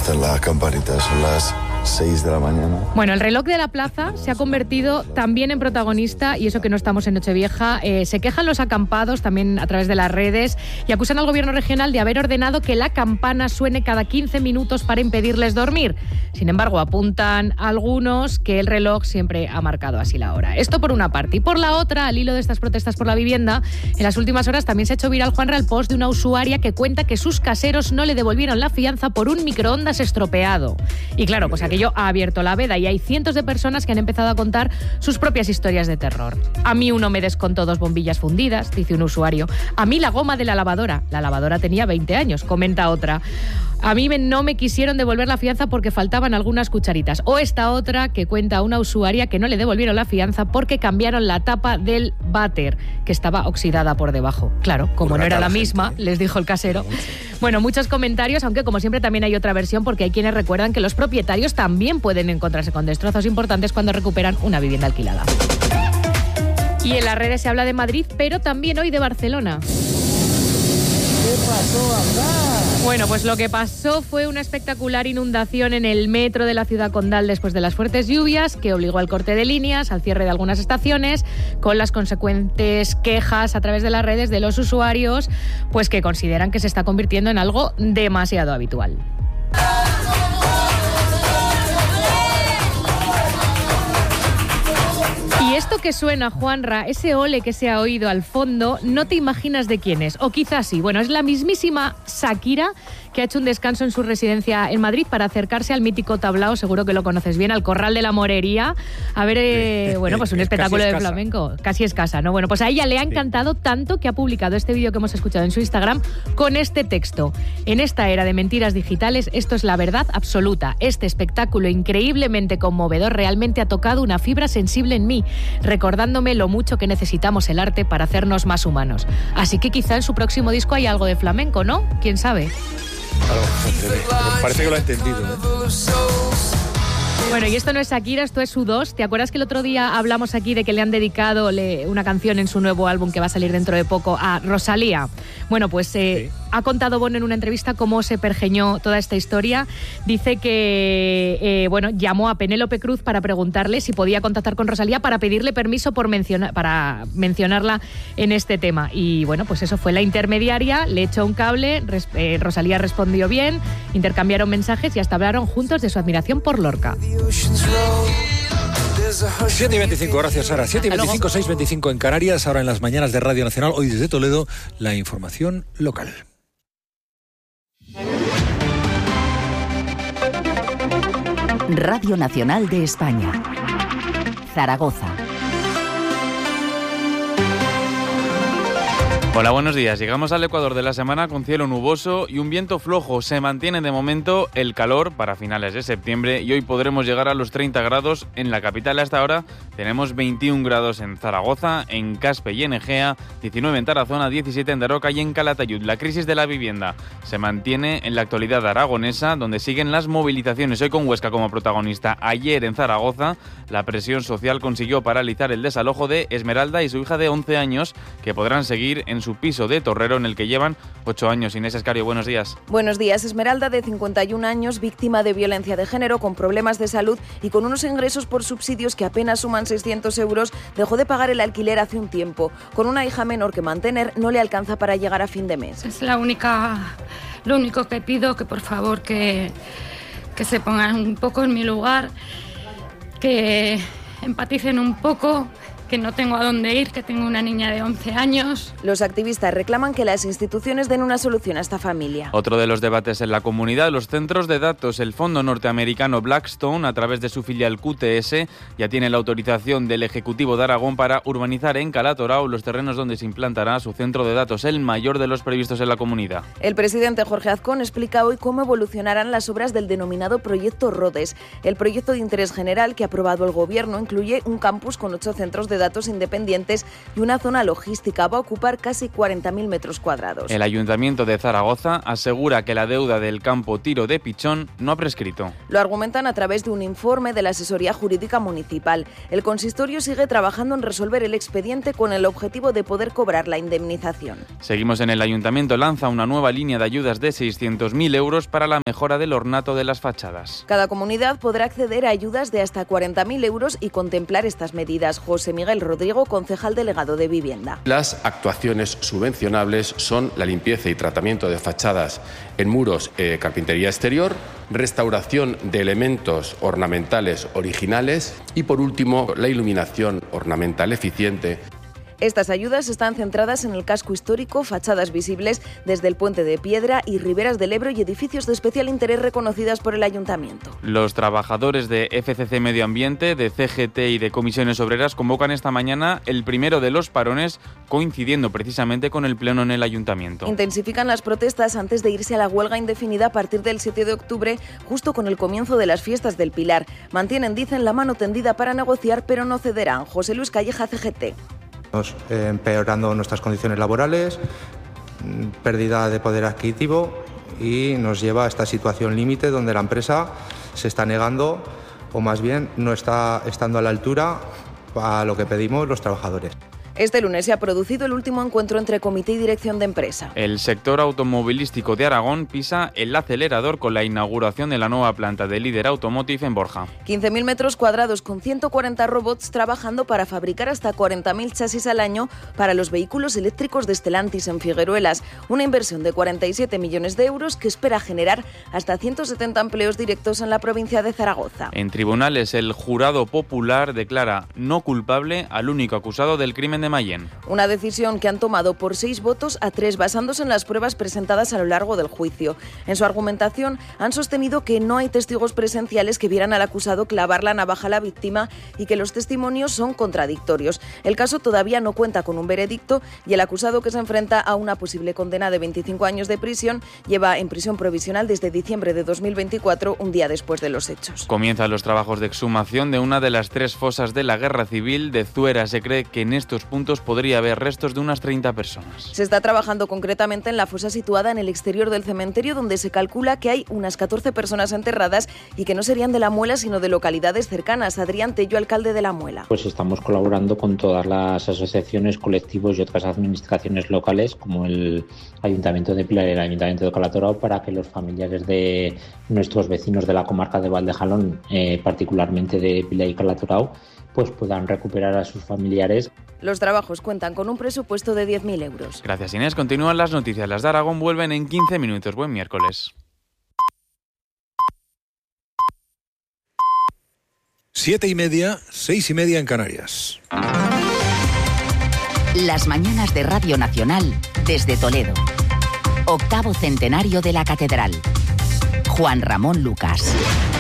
están las campanitas, son las 6 de la mañana. Bueno, el reloj de la plaza se ha convertido también en protagonista, y eso que no estamos en Nochevieja. Se quejan los acampados también a través de las redes y acusan al gobierno regional de haber ordenado que la campana suene cada 15 minutos para impedirles dormir. Sin embargo, apuntan algunos que el reloj siempre ha marcado así la hora. Esto por una parte. Y por la otra, al hilo de estas protestas por la vivienda, en las últimas horas también se ha hecho viral, Juanra, el post de una usuaria que cuenta que sus caseros no le devolvieron la fianza por un microondas estropeado. Y claro, pues aquello ha abierto la veda y hay cientos de personas que han empezado a contar sus propias historias de terror. A mí uno me descontó 2 bombillas fundidas, dice un usuario. A mí la goma de la lavadora tenía 20 años, comenta otra. A mí no me quisieron devolver la fianza porque faltaban algunas cucharitas. O esta otra que cuenta una usuaria que no le devolvieron la fianza porque cambiaron la tapa del váter, que estaba oxidada por debajo. Claro, como no era la misma, les dijo el casero. Bueno, muchos comentarios, aunque como siempre también hay otra versión, porque hay quienes recuerdan que los propietarios también pueden encontrarse con destrozos importantes cuando recuperan una vivienda alquilada. Y en las redes se habla de Madrid, pero también hoy de Barcelona. ¿Qué pasó acá? Bueno, pues lo que pasó fue una espectacular inundación en el metro de la ciudad condal después de las fuertes lluvias, que obligó al corte de líneas, al cierre de algunas estaciones, con las consecuentes quejas a través de las redes de los usuarios, pues que consideran que se está convirtiendo en algo demasiado habitual. Y esto que suena, Juanra, ese ole que se ha oído al fondo, no te imaginas de quién es, o quizás sí. Bueno, es la mismísima Shakira, que ha hecho un descanso en su residencia en Madrid para acercarse al mítico tablao, seguro que lo conoces bien, al Corral de la Morería, a ver, bueno, pues un espectáculo de flamenco. Casi es casa, ¿no? Bueno, pues a ella le ha encantado tanto que ha publicado este vídeo que hemos escuchado en su Instagram con este texto. En esta era de mentiras digitales, esto es la verdad absoluta. Este espectáculo increíblemente conmovedor realmente ha tocado una fibra sensible en mí, recordándome lo mucho que necesitamos el arte para hacernos más humanos. Así que quizá en su próximo disco hay algo de flamenco, ¿no? ¿Quién sabe? Claro, parece que lo ha entendido, ¿eh? Bueno, y esto no es Shakira, esto es U2. ¿Te acuerdas que el otro día hablamos aquí de que le han dedicado una canción en su nuevo álbum que va a salir dentro de poco a Rosalía? Bueno, pues sí. Ha contado Bono en una entrevista cómo se pergeñó toda esta historia. Dice que llamó a Penélope Cruz para preguntarle si podía contactar con Rosalía para pedirle permiso para mencionarla en este tema. Y bueno, pues eso fue la intermediaria, le echó un cable, Rosalía respondió bien, intercambiaron mensajes y hasta hablaron juntos de su admiración por Lorca. 7:25, gracias Sara. 7:25, 6:25 en Canarias, ahora en las mañanas de Radio Nacional. Hoy desde Toledo, la información local. Radio Nacional de España, Zaragoza. Hola, buenos días. Llegamos al Ecuador de la semana con cielo nuboso y un viento flojo. Se mantiene de momento el calor para finales de septiembre y hoy podremos llegar a los 30 grados en la capital. Hasta ahora tenemos 21 grados en Zaragoza, en Caspe y en Egea, 19 en Tarazona, 17 en Daroca y en Calatayud. La crisis de la vivienda se mantiene en la actualidad aragonesa, donde siguen las movilizaciones. Hoy con Huesca como protagonista. Ayer en Zaragoza, la presión social consiguió paralizar el desalojo de Esmeralda y su hija de 11 años, que podrán seguir en su piso de Torrero, en el que llevan 8 años. Inés Escario, buenos días. Buenos días. Esmeralda, de 51 años, víctima de violencia de género, con problemas de salud y con unos ingresos por subsidios que apenas suman 600 euros, dejó de pagar el alquiler hace un tiempo. Con una hija menor que mantener, no le alcanza para llegar a fin de mes. Es lo único que pido, que por favor que se pongan un poco en mi lugar, que empaticen un poco, que no tengo a dónde ir, que tengo una niña de 11 años. Los activistas reclaman que las instituciones den una solución a esta familia. Otro de los debates en la comunidad, los centros de datos. El fondo norteamericano Blackstone, a través de su filial QTS, ya tiene la autorización del Ejecutivo de Aragón para urbanizar en Calatorao los terrenos donde se implantará su centro de datos, el mayor de los previstos en la comunidad. El presidente Jorge Azcón explica hoy cómo evolucionarán las obras del denominado Proyecto Rhodes. El proyecto de interés general que ha aprobado el Gobierno incluye un campus con 8 centros de datos independientes y una zona logística. Va a ocupar casi 40.000 metros cuadrados. El Ayuntamiento de Zaragoza asegura que la deuda del campo Tiro de Pichón no ha prescrito. Lo argumentan a través de un informe de la Asesoría Jurídica Municipal. El consistorio sigue trabajando en resolver el expediente con el objetivo de poder cobrar la indemnización. Seguimos en el Ayuntamiento. Lanza una nueva línea de ayudas de 600.000 euros para la mejora del ornato de las fachadas. Cada comunidad podrá acceder a ayudas de hasta 40.000 euros y contemplar estas medidas. José Miguel Rodrigo, concejal delegado de Vivienda. Las actuaciones subvencionables son la limpieza y tratamiento de fachadas en muros, carpintería exterior, restauración de elementos ornamentales originales y, por último, la iluminación ornamental eficiente. Estas ayudas están centradas en el casco histórico, fachadas visibles desde el Puente de Piedra y riberas del Ebro y edificios de especial interés reconocidas por el Ayuntamiento. Los trabajadores de FCC Medio Ambiente, de CGT y de Comisiones Obreras convocan esta mañana el primero de los parones, coincidiendo precisamente con el pleno en el Ayuntamiento. Intensifican las protestas antes de irse a la huelga indefinida a partir del 7 de octubre, justo con el comienzo de las fiestas del Pilar. Mantienen, dicen, la mano tendida para negociar, pero no cederán. José Luis Calleja, CGT. Empeorando nuestras condiciones laborales, pérdida de poder adquisitivo y nos lleva a esta situación límite donde la empresa se está negando o más bien no está estando a la altura a lo que pedimos los trabajadores. Este lunes se ha producido el último encuentro entre comité y dirección de empresa. El sector automovilístico de Aragón pisa el acelerador con la inauguración de la nueva planta de Líder Automotive en Borja. 15.000 metros cuadrados con 140 robots trabajando para fabricar hasta 40.000 chasis al año para los vehículos eléctricos de Stellantis en Figueruelas. Una inversión de 47 millones de euros que espera generar hasta 170 empleos directos en la provincia de Zaragoza. En tribunales, el jurado popular declara no culpable al único acusado del crimen de Mayén. Una decisión que han tomado por 6 votos a 3 basándose en las pruebas presentadas a lo largo del juicio. En su argumentación han sostenido que no hay testigos presenciales que vieran al acusado clavar la navaja a la víctima y que los testimonios son contradictorios. El caso todavía no cuenta con un veredicto y el acusado, que se enfrenta a una posible condena de 25 años de prisión, lleva en prisión provisional desde diciembre de 2024, un día después de los hechos. Comienzan los trabajos de exhumación de una de las 3 fosas de la Guerra Civil de Zuera. Se cree que en estos puntos podría haber restos de unas 30 personas. Se está trabajando concretamente en la fosa situada en el exterior del cementerio, donde se calcula que hay unas 14 personas enterradas y que no serían de La Muela, sino de localidades cercanas. Adrián Tello, alcalde de La Muela. Pues estamos colaborando con todas las asociaciones, colectivos y otras administraciones locales, como el Ayuntamiento de Pilar y el Ayuntamiento de Calatrava, para que los familiares de nuestros vecinos de la comarca de Valdejalón, particularmente de Pilar y Calatrava, pues puedan recuperar a sus familiares. Los trabajos cuentan con un presupuesto de 10.000 euros. Gracias, Inés. Continúan las noticias. Las de Aragón vuelven en 15 minutos. Buen miércoles. 7:30, 6:30 en Canarias. Las mañanas de Radio Nacional desde Toledo. 8º centenario de la Catedral. Juan Ramón Lucas.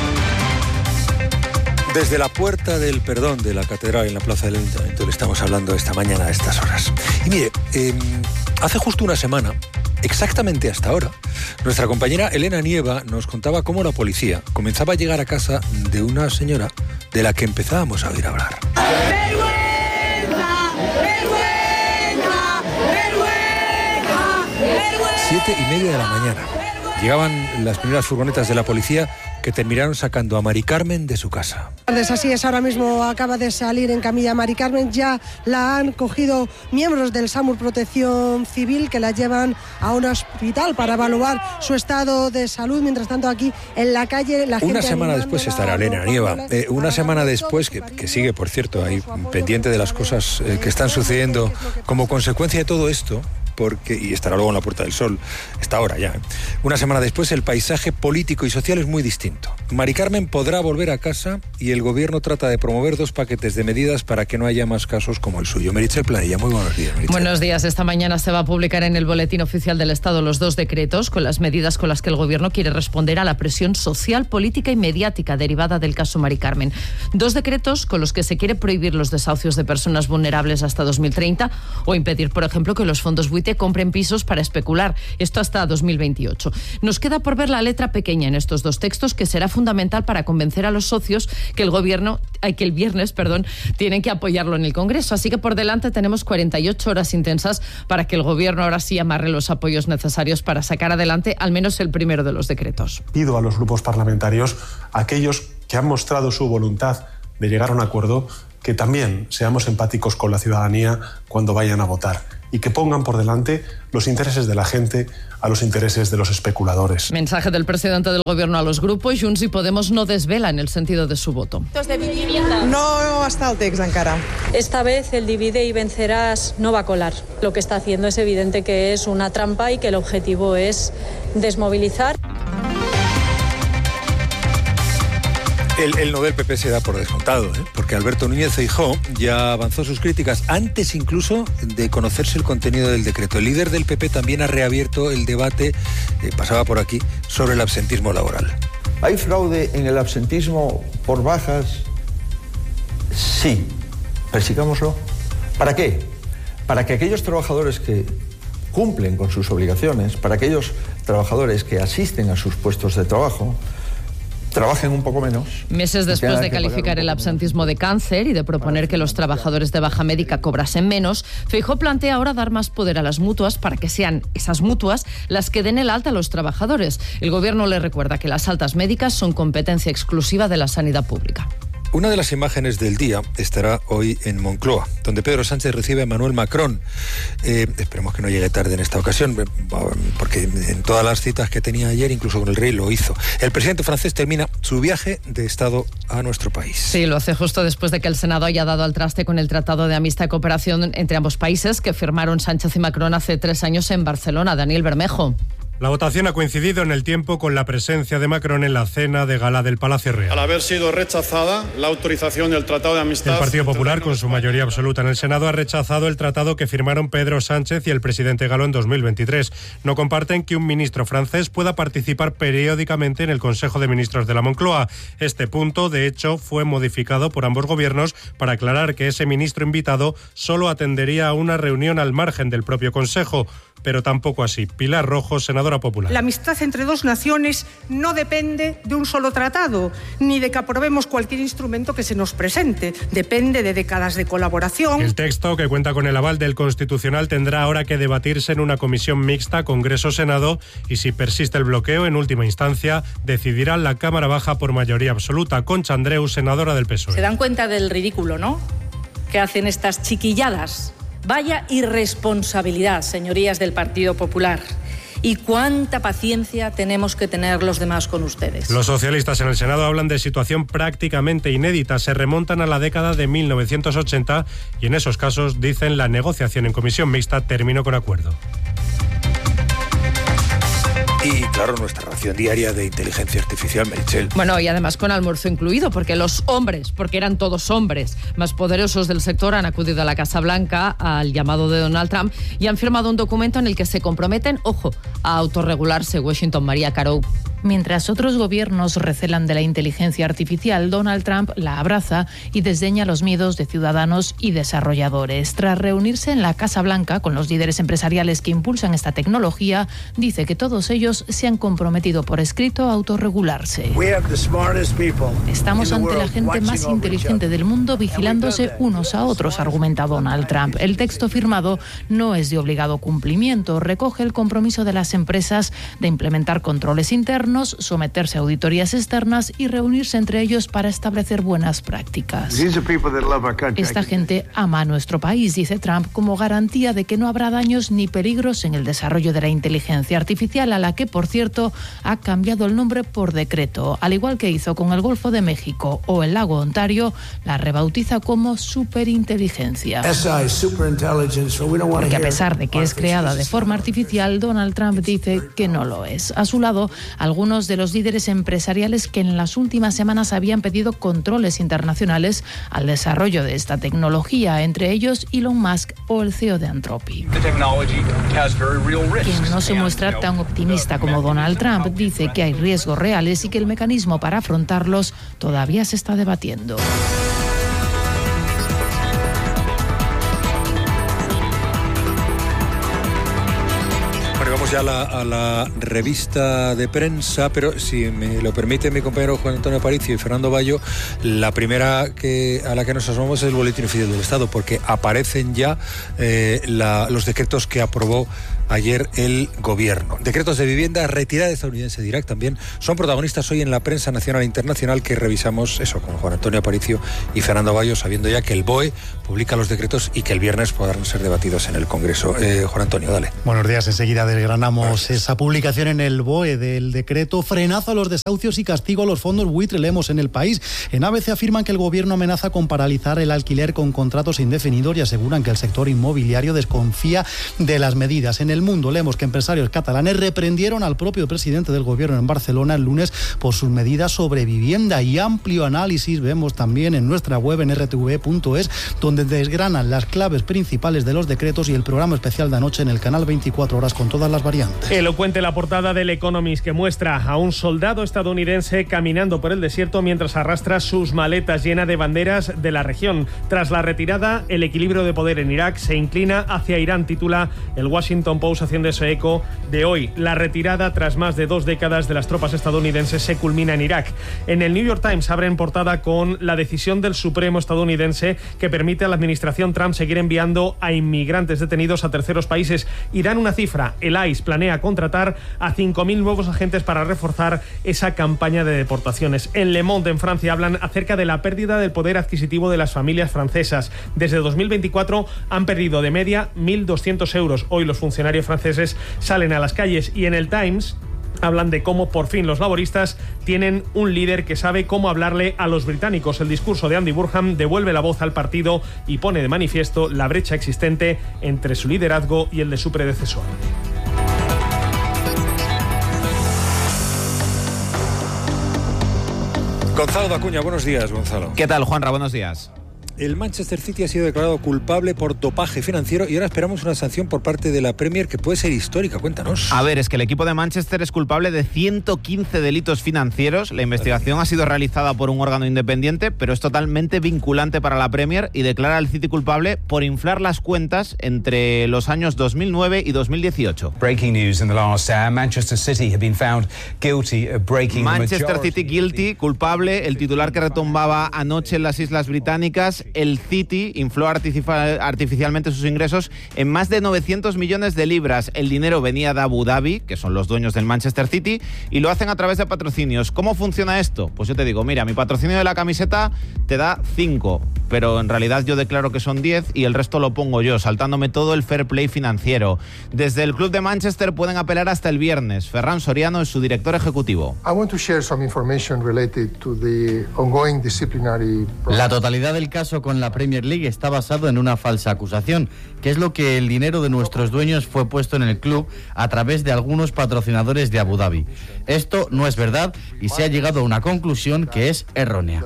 Desde la Puerta del Perdón de la Catedral en la Plaza del Ayuntamiento le estamos hablando esta mañana a estas horas. Y mire, hace justo una semana, exactamente hasta ahora, nuestra compañera Elena Nieva nos contaba cómo la policía comenzaba a llegar a casa de una señora de la que empezábamos a oír hablar. ¡Vergüenza! ¡Vergüenza! ¡Vergüenza! 7:30 de la mañana. Llegaban las primeras furgonetas de la policía que terminaron sacando a Mari Carmen de su casa. Así es, ahora mismo acaba de salir en camilla Mari Carmen. Ya la han cogido miembros del SAMUR Protección Civil, que la llevan a un hospital para evaluar su estado de salud. Mientras tanto, aquí en la calle la gente... Una semana después estará Elena Nieva. Una semana después, que sigue, por cierto, ahí pendiente de las cosas que están sucediendo como consecuencia de todo esto, y estará luego en la Puerta del Sol, está ahora ya. Una semana después, el paisaje político y social es muy distinto. Mari Carmen podrá volver a casa y el gobierno trata de promover 2 paquetes de medidas para que no haya más casos como el suyo. Meritxell Planella, muy buenos días. Meritxell. Buenos días. Esta mañana se va a publicar en el Boletín Oficial del Estado los 2 decretos con las medidas con las que el gobierno quiere responder a la presión social, política y mediática derivada del caso Mari Carmen. 2 decretos con los que se quiere prohibir los desahucios de personas vulnerables hasta 2030 o impedir, por ejemplo, que los fondos buitres permite compren pisos para especular. Esto hasta 2028. Nos queda por ver la letra pequeña en estos dos textos, que será fundamental para convencer a los socios que el viernes tienen que apoyarlo en el Congreso. Así que por delante tenemos 48 horas intensas para que el Gobierno ahora sí amarre los apoyos necesarios para sacar adelante al menos el primero de los decretos. Pido a los grupos parlamentarios, aquellos que han mostrado su voluntad de llegar a un acuerdo, que también seamos empáticos con la ciudadanía cuando vayan a votar y que pongan por delante los intereses de la gente a los intereses de los especuladores. Mensaje del presidente del Gobierno a los grupos. Junts y Podemos no desvelan el sentido de su voto. No hasta el text encara. Esta vez el divide y vencerás no va a colar. Lo que está haciendo es evidente que es una trampa y que el objetivo es desmovilizar. El no del PP se da por descontado, porque Alberto Núñez Feijóo ya avanzó sus críticas antes incluso de conocerse el contenido del decreto. El líder del PP también ha reabierto el debate, pasaba por aquí, sobre el absentismo laboral. ¿Hay fraude en el absentismo por bajas? Sí, persigámoslo. ¿Para qué? Para que aquellos trabajadores que cumplen con sus obligaciones, para aquellos trabajadores que asisten a sus puestos de trabajo, trabajen un poco menos. Meses después de calificar el absentismo de cáncer y de proponer que los trabajadores de baja médica cobrasen menos, Feijóo plantea ahora dar más poder a las mutuas para que sean esas mutuas las que den el alta a los trabajadores. El Gobierno le recuerda que las altas médicas son competencia exclusiva de la sanidad pública. Una de las imágenes del día estará hoy en Moncloa, donde Pedro Sánchez recibe a Emmanuel Macron. Esperemos que no llegue tarde en esta ocasión, porque en todas las citas que tenía ayer, incluso con el rey, lo hizo. El presidente francés termina su viaje de Estado a nuestro país. Sí, lo hace justo después de que el Senado haya dado al traste con el Tratado de Amistad y Cooperación entre ambos países que firmaron Sánchez y Macron hace 3 años en Barcelona. Daniel Bermejo. La votación ha coincidido en el tiempo con la presencia de Macron en la cena de gala del Palacio Real. Al haber sido rechazada la autorización del Tratado de Amistad... El Partido Popular, con su mayoría absoluta en el Senado, ha rechazado el tratado que firmaron Pedro Sánchez y el presidente Galo en 2023. No comparten que un ministro francés pueda participar periódicamente en el Consejo de Ministros de la Moncloa. Este punto, de hecho, fue modificado por ambos gobiernos para aclarar que ese ministro invitado solo atendería a una reunión al margen del propio Consejo. Pero tampoco así. Pilar Rojo, senadora popular. La amistad entre dos naciones no depende de un solo tratado, ni de que aprobemos cualquier instrumento que se nos presente. Depende de décadas de colaboración. El texto, que cuenta con el aval del Constitucional, tendrá ahora que debatirse en una comisión mixta Congreso-Senado y, si persiste el bloqueo, en última instancia, decidirá la Cámara Baja por mayoría absoluta. Concha Andreu, senadora del PSOE. Se dan cuenta del ridículo, ¿no?, que hacen estas chiquilladas. Vaya irresponsabilidad, señorías del Partido Popular. ¿Y cuánta paciencia tenemos que tener los demás con ustedes? Los socialistas en el Senado hablan de situación prácticamente inédita. Se remontan a la década de 1980 y en esos casos, dicen, la negociación en comisión mixta terminó con acuerdo. Y claro, nuestra ración diaria de inteligencia artificial, Meritxell. Bueno, y además con almuerzo incluido, porque los hombres, porque eran todos hombres más poderosos del sector, han acudido a la Casa Blanca al llamado de Donald Trump y han firmado un documento en el que se comprometen, ojo, a autorregularse. Washington, María Caro. Mientras otros gobiernos recelan de la inteligencia artificial, Donald Trump la abraza y desdeña los miedos de ciudadanos y desarrolladores. Tras reunirse en la Casa Blanca con los líderes empresariales que impulsan esta tecnología, dice que todos ellos se han comprometido por escrito a autorregularse. Estamos ante la gente más inteligente del mundo vigilándose unos a otros, argumenta Donald Trump. El texto firmado no es de obligado cumplimiento, recoge el compromiso de las empresas de implementar controles internos, someterse a auditorías externas y reunirse entre ellos para establecer buenas prácticas. Esta gente ama a nuestro país, dice Trump, como garantía de que no habrá daños ni peligros en el desarrollo de la inteligencia artificial, a la que, por cierto, ha cambiado el nombre por decreto. Al igual que hizo con el Golfo de México o el lago Ontario, la rebautiza como superinteligencia. Porque a pesar de que es creada de forma artificial, Donald Trump dice que no lo es. A su lado, algunos de los líderes empresariales que en las últimas semanas habían pedido controles internacionales al desarrollo de esta tecnología, entre ellos Elon Musk o el CEO de Anthropic. Quien no se muestra tan optimista como Donald Trump dice que hay riesgos reales y que el mecanismo para afrontarlos todavía se está debatiendo. ya a la revista de prensa, pero si me lo permite mi compañero Juan Antonio Aparicio y Fernando Bayo, la primera a la que nos asomamos es el Boletín Oficial del Estado, porque aparecen ya los decretos que aprobó ayer el gobierno. Decretos de vivienda, retirada estadounidense de Irak también son protagonistas hoy en la prensa nacional e internacional, que revisamos eso con Juan Antonio Aparicio y Fernando Bayo, sabiendo ya que el BOE publica los decretos y que el viernes podrán ser debatidos en el Congreso. Juan Antonio, dale. Buenos días, enseguida desgranamos esa publicación en el BOE del decreto frenazo a los desahucios y castigo a los fondos buitre. Leemos en El País. En ABC afirman que el gobierno amenaza con paralizar el alquiler con contratos indefinidos y aseguran que el sector inmobiliario desconfía de las medidas. En El Mundo leemos que empresarios catalanes reprendieron al propio presidente del gobierno en Barcelona el lunes por sus medidas sobre vivienda, y amplio análisis vemos también en nuestra web en rtv.es, donde desgranan las claves principales de los decretos, y el programa especial de anoche en el canal 24 horas con todas las variantes. Elocuente la portada del Economist, que muestra a un soldado estadounidense caminando por el desierto mientras arrastra sus maletas llenas de banderas de la región. Tras la retirada, el equilibrio de poder en Irak se inclina hacia Irán, titula el Washington Post, haciendo ese eco de hoy. La retirada tras más de 2 décadas de las tropas estadounidenses se culmina en Irak. En el New York Times abre en portada con la decisión del Supremo estadounidense que permite a la administración Trump seguir enviando a inmigrantes detenidos a terceros países, y dan una cifra: el ICE planea contratar a 5.000 nuevos agentes para reforzar esa campaña de deportaciones. En Le Monde, en Francia, hablan acerca de la pérdida del poder adquisitivo de las familias francesas. Desde 2024 han perdido de media 1.200 euros. Hoy los funcionarios franceses salen a las calles, y en el Times hablan de cómo por fin los laboristas tienen un líder que sabe cómo hablarle a los británicos. El discurso de Andy Burnham devuelve la voz al partido y pone de manifiesto la brecha existente entre su liderazgo y el de su predecesor. Gonzalo Dacuña, buenos días, Gonzalo. ¿Qué tal, Juanra? Buenos días. El Manchester City ha sido declarado culpable por dopaje financiero y ahora esperamos una sanción por parte de la Premier que puede ser histórica. Cuéntanos. A ver, es que el equipo de Manchester es culpable de 115 delitos financieros. La investigación ha sido realizada por un órgano independiente, pero es totalmente vinculante para la Premier y declara al City culpable por inflar las cuentas entre los años 2009 y 2018. Breaking news in the last hour. Manchester City have been found guilty of breaking Manchester City guilty, culpable. El titular que retumbaba anoche en las Islas Británicas: el City infló artificialmente sus ingresos en más de 900 millones de libras. El dinero venía de Abu Dhabi, que son los dueños del Manchester City, y lo hacen a través de patrocinios. ¿Cómo funciona esto? Pues yo te digo, mira, mi patrocinio de la camiseta te da 5, pero en realidad yo declaro que son 10 y el resto lo pongo yo, saltándome todo el fair play financiero. Desde el club de Manchester pueden apelar hasta el viernes. Ferran Soriano es su director ejecutivo. La totalidad del caso con la Premier League está basado en una falsa acusación, que es lo que el dinero de nuestros dueños fue puesto en el club a través de algunos patrocinadores de Abu Dhabi. Esto no es verdad y se ha llegado a una conclusión que es errónea.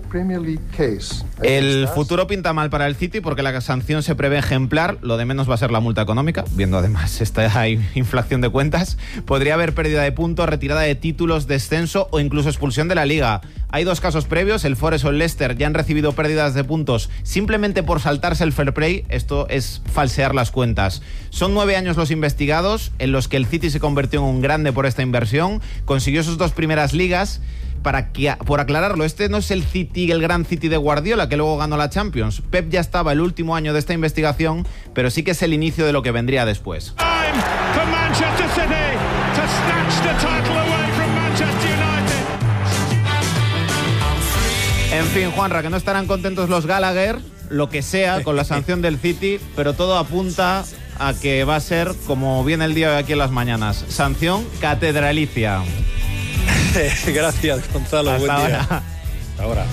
El futuro pinta mal para el City porque la sanción se prevé ejemplar. Lo de menos va a ser la multa económica, viendo además esta inflación de cuentas. Podría haber pérdida de puntos, retirada de títulos, descenso o incluso expulsión de la Liga. Hay 2 casos previos. El Forest o el Leicester ya han recibido pérdidas de puntos simplemente por saltarse el fair play. Esto es falsear las cuentas. Son 9 años los investigados, en los que el City se convirtió en un grande por esta inversión. Consiguió sus 2 primeras ligas. Por aclararlo, este no es el City, el gran City de Guardiola, que luego ganó la Champions. Pep ya estaba el último año de esta investigación, pero sí que es el inicio de lo que vendría después. En fin, Juanra, que no estarán contentos los Gallagher, lo que sea, con la sanción del City, pero todo apunta a que va a ser, como viene el día de aquí en las mañanas, sanción catedralicia. Gracias, Gonzalo. Hasta buen día. ahora. Hasta ahora.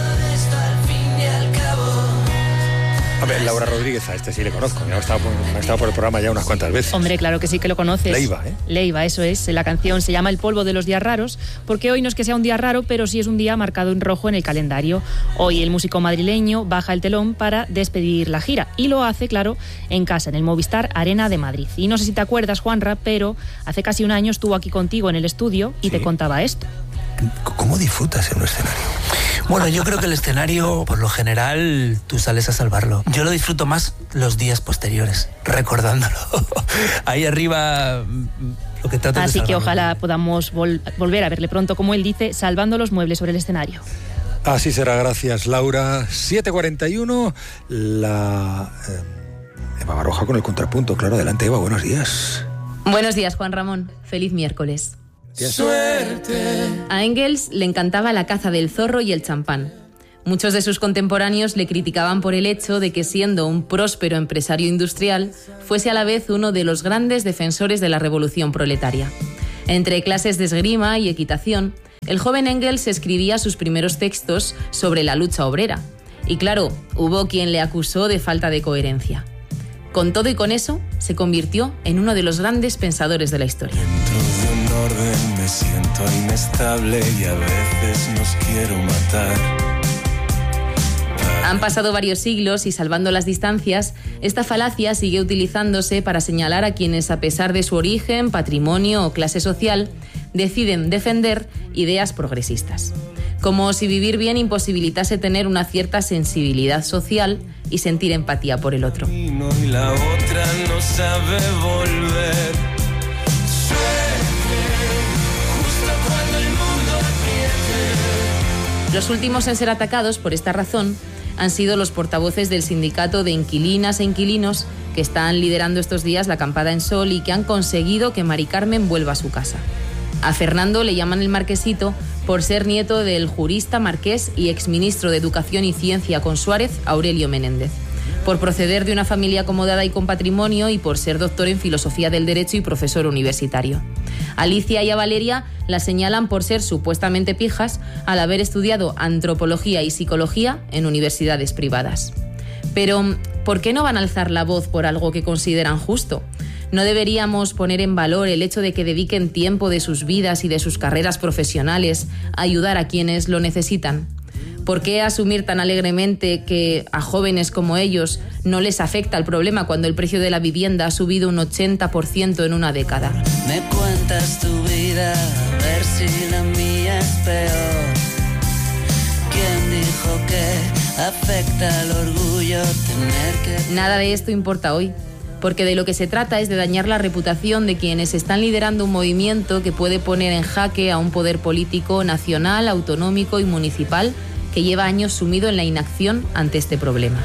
A ver, Laura Rodríguez, a este sí le conozco. Me ha estado por el programa ya unas cuantas veces. Hombre, claro que sí que lo conoces. Leiva, ¿eh? Leiva, eso es. La canción se llama El polvo de los días raros, porque hoy no es que sea un día raro, pero sí es un día marcado en rojo en el calendario. Hoy el músico madrileño baja el telón para despedir la gira, y lo hace, claro, en casa, en el Movistar Arena de Madrid. Y no sé si te acuerdas, Juanra, pero hace casi un año estuvo aquí contigo en el estudio y te contaba esto. ¿Cómo disfrutas en un escenario? Bueno, yo creo que el escenario, por lo general, tú sales a salvarlo. Yo lo disfruto más los días posteriores, recordándolo. Ahí arriba lo que trato de Así que salvarlo. ojalá podamos volver a verle pronto, como él dice, salvando los muebles sobre el escenario. Así será, gracias Laura. 7:41, Eva Baroja con el contrapunto. Claro, adelante Eva, buenos días. Buenos días, Juan Ramón. Feliz miércoles. Suerte. A Engels le encantaba la caza del zorro y el champán. Muchos de sus contemporáneos le criticaban por el hecho de que, siendo un próspero empresario industrial, fuese a la vez uno de los grandes defensores de la revolución proletaria. Entre clases de esgrima y equitación, el joven Engels escribía sus primeros textos sobre la lucha obrera. Y claro, hubo quien le acusó de falta de coherencia. Con todo y con eso, se convirtió en uno de los grandes pensadores de la historia. Dentro de un orden me siento inestable y a veces nos quiero matar. Han pasado varios siglos y, salvando las distancias, esta falacia sigue utilizándose para señalar a quienes, a pesar de su origen, patrimonio o clase social, deciden defender ideas progresistas. Como si vivir bien imposibilitase tener una cierta sensibilidad social y sentir empatía por el otro. Y la otra no sabe volver. Suerte, justo cuando el mundo apriete. Los últimos en ser atacados por esta razón han sido los portavoces del sindicato de inquilinas e inquilinos, que están liderando estos días la acampada en Sol y que han conseguido que Mari Carmen vuelva a su casa. A Fernando le llaman el Marquesito por ser nieto del jurista marqués y exministro de Educación y Ciencia con Suárez, Aurelio Menéndez, por proceder de una familia acomodada y con patrimonio y por ser doctor en Filosofía del Derecho y profesor universitario. A Alicia y a Valeria la señalan por ser supuestamente pijas al haber estudiado antropología y psicología en universidades privadas. Pero, ¿por qué no van a alzar la voz por algo que consideran justo? ¿No deberíamos poner en valor el hecho de que dediquen tiempo de sus vidas y de sus carreras profesionales a ayudar a quienes lo necesitan? ¿Por qué asumir tan alegremente que a jóvenes como ellos no les afecta el problema cuando el precio de la vivienda ha subido un 80% en una década? Me cuentas tu vida, a ver si la mía es peor. ¿Quién dijo que afecta al orgullo tener que...? Nada de esto importa hoy, porque de lo que se trata es de dañar la reputación de quienes están liderando un movimiento que puede poner en jaque a un poder político nacional, autonómico y municipal que lleva años sumido en la inacción ante este problema.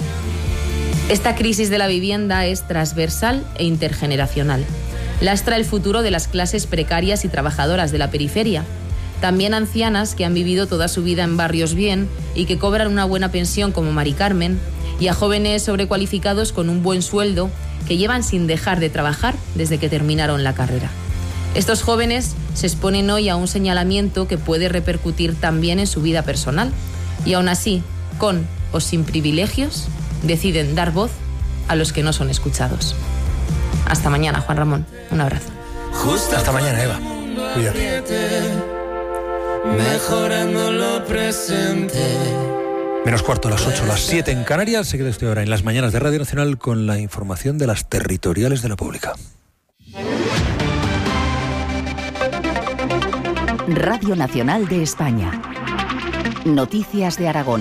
Esta crisis de la vivienda es transversal e intergeneracional. Lastra el futuro de las clases precarias y trabajadoras de la periferia, también ancianas que han vivido toda su vida en barrios bien y que cobran una buena pensión como Mari Carmen, y a jóvenes sobrecualificados con un buen sueldo que llevan sin dejar de trabajar desde que terminaron la carrera. Estos jóvenes se exponen hoy a un señalamiento que puede repercutir también en su vida personal y aún así, con o sin privilegios, deciden dar voz a los que no son escuchados. Hasta mañana, Juan Ramón. Un abrazo. Hasta mañana, Eva. Cuídate. Mejorando lo presente. Menos cuarto, las 8, las 7 en Canarias. Se queda usted ahora en las mañanas de Radio Nacional con la información de las territoriales de la pública. Radio Nacional de España. Noticias de Aragón.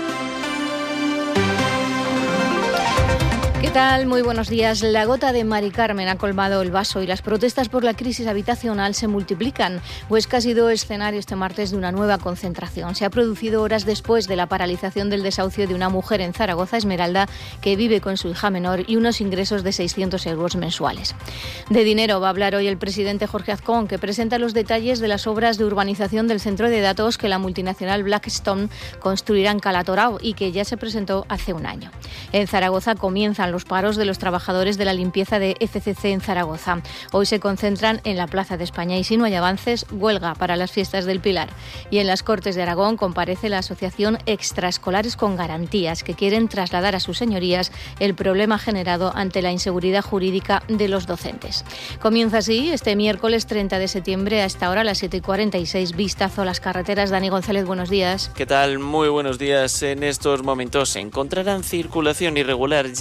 ¿Qué tal? Muy buenos días. La gota de Mari Carmen ha colmado el vaso y las protestas por la crisis habitacional se multiplican. Huesca ha sido escenario este martes de una nueva concentración. Se ha producido horas después de la paralización del desahucio de una mujer en Zaragoza, Esmeralda, que vive con su hija menor y unos ingresos de 600 euros mensuales. De dinero va a hablar hoy el presidente Jorge Azcón, que presenta los detalles de las obras de urbanización del centro de datos que la multinacional Blackstone construirá en Calatorao y que ya se presentó hace un año. En Zaragoza comienzan los paros de los trabajadores de la limpieza de FCC en Zaragoza. Hoy se concentran en la Plaza de España y si no hay avances, huelga para las fiestas del Pilar. Y en las Cortes de Aragón comparece la asociación Extraescolares con Garantías, que quieren trasladar a sus señorías el problema generado ante la inseguridad jurídica de los docentes. Comienza así este miércoles 30 de septiembre a esta hora, a las 7:46, vistazo a las carreteras. Dani González, buenos días. ¿Qué tal? Muy buenos días. En estos momentos se encontrarán circulación irregular ya en la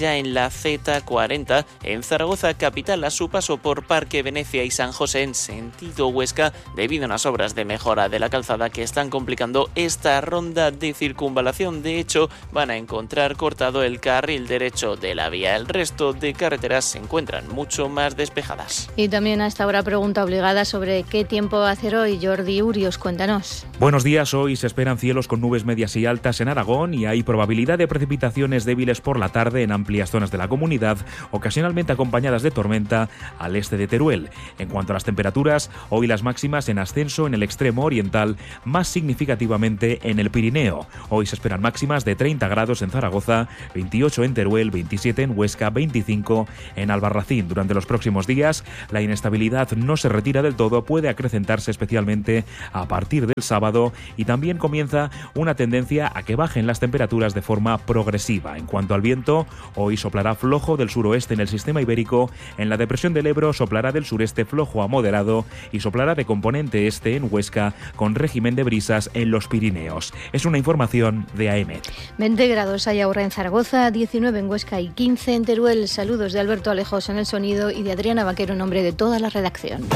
la Z40 en Zaragoza capital a su paso por Parque Venecia y San José en sentido Huesca debido a unas obras de mejora de la calzada que están complicando esta ronda de circunvalación. De hecho, van a encontrar cortado el carril derecho de la vía. El resto de carreteras se encuentran mucho más despejadas. Y también a esta hora pregunta obligada sobre qué tiempo va a hacer hoy. Jordi Urios, cuéntanos. Buenos días. Hoy se esperan cielos con nubes medias y altas en Aragón y hay probabilidad de precipitaciones débiles por la tarde en amplias zonas de la comunidad, ocasionalmente acompañadas de tormenta al este de Teruel. En cuanto a las temperaturas, hoy las máximas en ascenso en el extremo oriental, más significativamente en el Pirineo. Hoy se esperan máximas de 30 grados en Zaragoza, 28 en Teruel, 27 en Huesca, 25 en Albarracín. Durante los próximos días, la inestabilidad no se retira del todo, puede acrecentarse especialmente a partir del sábado y también comienza una tendencia a que bajen las temperaturas de forma progresiva. En cuanto al viento, hoy soplará flojo del suroeste en el sistema ibérico, en la depresión del Ebro soplará del sureste flojo a moderado y soplará de componente este en Huesca con régimen de brisas en los Pirineos. Es una información de AEMET. 20 grados hay ahora en Zaragoza, 19 en Huesca y 15 en Teruel. Saludos de Alberto Alejos en el sonido y de Adriana Vaquero en nombre de toda la redacción.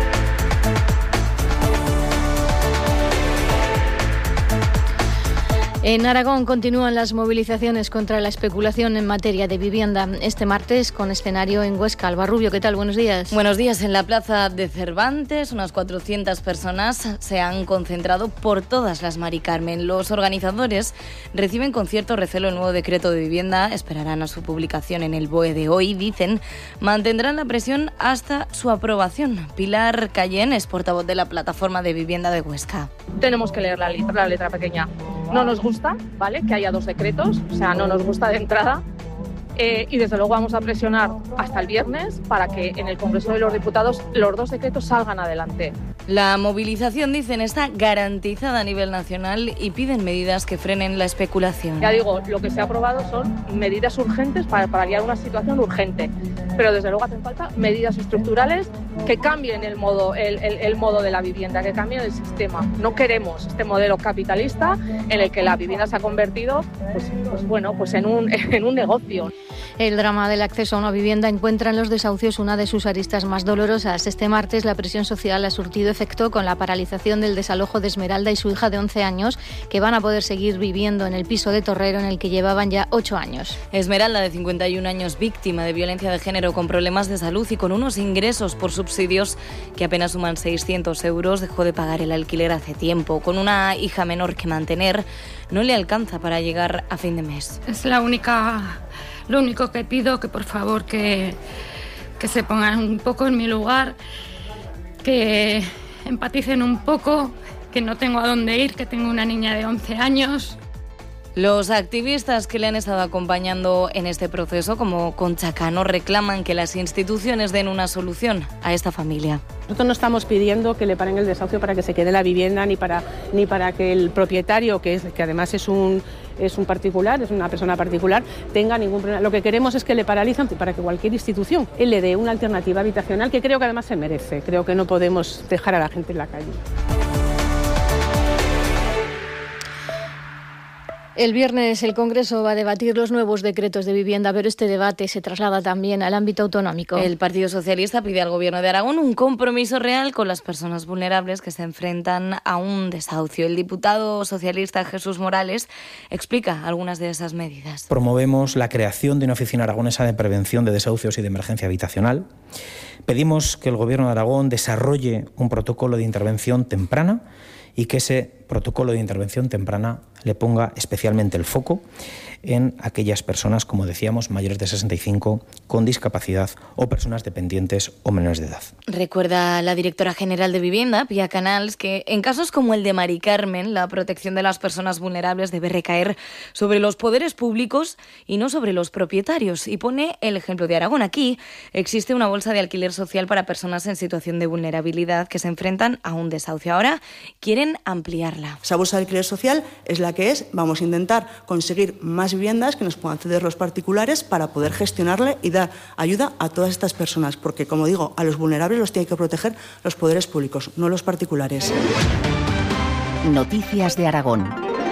En Aragón continúan las movilizaciones contra la especulación en materia de vivienda. Este martes con escenario en Huesca. Alba Rubio, ¿qué tal? Buenos días. Buenos días. En la plaza de Cervantes, unas 400 personas se han concentrado por todas las Mari Carmen. Los organizadores reciben con cierto recelo el nuevo decreto de vivienda. Esperarán a su publicación en el BOE de hoy. Dicen, mantendrán la presión hasta su aprobación. Pilar Cayén es portavoz de la plataforma de vivienda de Huesca. Tenemos que leer la letra pequeña. No nos gusta, ¿vale?, que haya 2 decretos, o sea, no nos gusta de entrada. Y desde luego vamos a presionar hasta el viernes para que en el Congreso de los Diputados los 2 decretos salgan adelante. La movilización, dicen, está garantizada a nivel nacional y piden medidas que frenen la especulación. Ya digo, lo que se ha aprobado son medidas urgentes para paliar una situación urgente, pero desde luego hacen falta medidas estructurales que cambien el modo de la vivienda, que cambien el sistema. No queremos este modelo capitalista en el que la vivienda se ha convertido en un negocio. El drama del acceso a una vivienda encuentra en los desahucios una de sus aristas más dolorosas. Este martes la presión social ha surtido efecto con la paralización del desalojo de Esmeralda y su hija de 11 años, que van a poder seguir viviendo en el piso de Torrero en el que llevaban ya 8 años. Esmeralda, de 51 años, víctima de violencia de género, con problemas de salud y con unos ingresos por subsidios que apenas suman 600 euros, dejó de pagar el alquiler hace tiempo. Con una hija menor que mantener, no le alcanza para llegar a fin de mes. Es lo único que pido, que por favor que se pongan un poco en mi lugar, que empaticen un poco, que no tengo a dónde ir, que tengo una niña de 11 años. Los activistas que le han estado acompañando en este proceso, como Concha Cano, reclaman que las instituciones den una solución a esta familia. Nosotros no estamos pidiendo que le paren el desahucio para que se quede la vivienda, ni para que el propietario, que además es un particular, es una persona particular, tenga ningún problema. Lo que queremos es que le paralicen para que cualquier institución le dé una alternativa habitacional, que creo que además se merece. Creo que no podemos dejar a la gente en la calle. El viernes el Congreso va a debatir los nuevos decretos de vivienda, pero este debate se traslada también al ámbito autonómico. El Partido Socialista pide al Gobierno de Aragón un compromiso real con las personas vulnerables que se enfrentan a un desahucio. El diputado socialista Jesús Morales explica algunas de esas medidas. Promovemos la creación de una oficina aragonesa de prevención de desahucios y de emergencia habitacional. Pedimos que el Gobierno de Aragón desarrolle un protocolo de intervención temprana y que ese protocolo de intervención temprana le ponga especialmente el foco en aquellas personas, como decíamos, mayores de 65, con discapacidad o personas dependientes o menores de edad. Recuerda la directora general de Vivienda, Pia Canals, que en casos como el de Mari Carmen, la protección de las personas vulnerables debe recaer sobre los poderes públicos y no sobre los propietarios. Y pone el ejemplo de Aragón. Aquí existe una bolsa de alquiler social para personas en situación de vulnerabilidad que se enfrentan a un desahucio. Ahora quieren ampliarla. Esa bolsa de alquiler social es la que es. Vamos a intentar conseguir más viviendas que nos puedan ceder los particulares para poder gestionarle y dar ayuda a todas estas personas, porque, como digo, a los vulnerables los tienen que proteger los poderes públicos, no los particulares. Noticias de Aragón.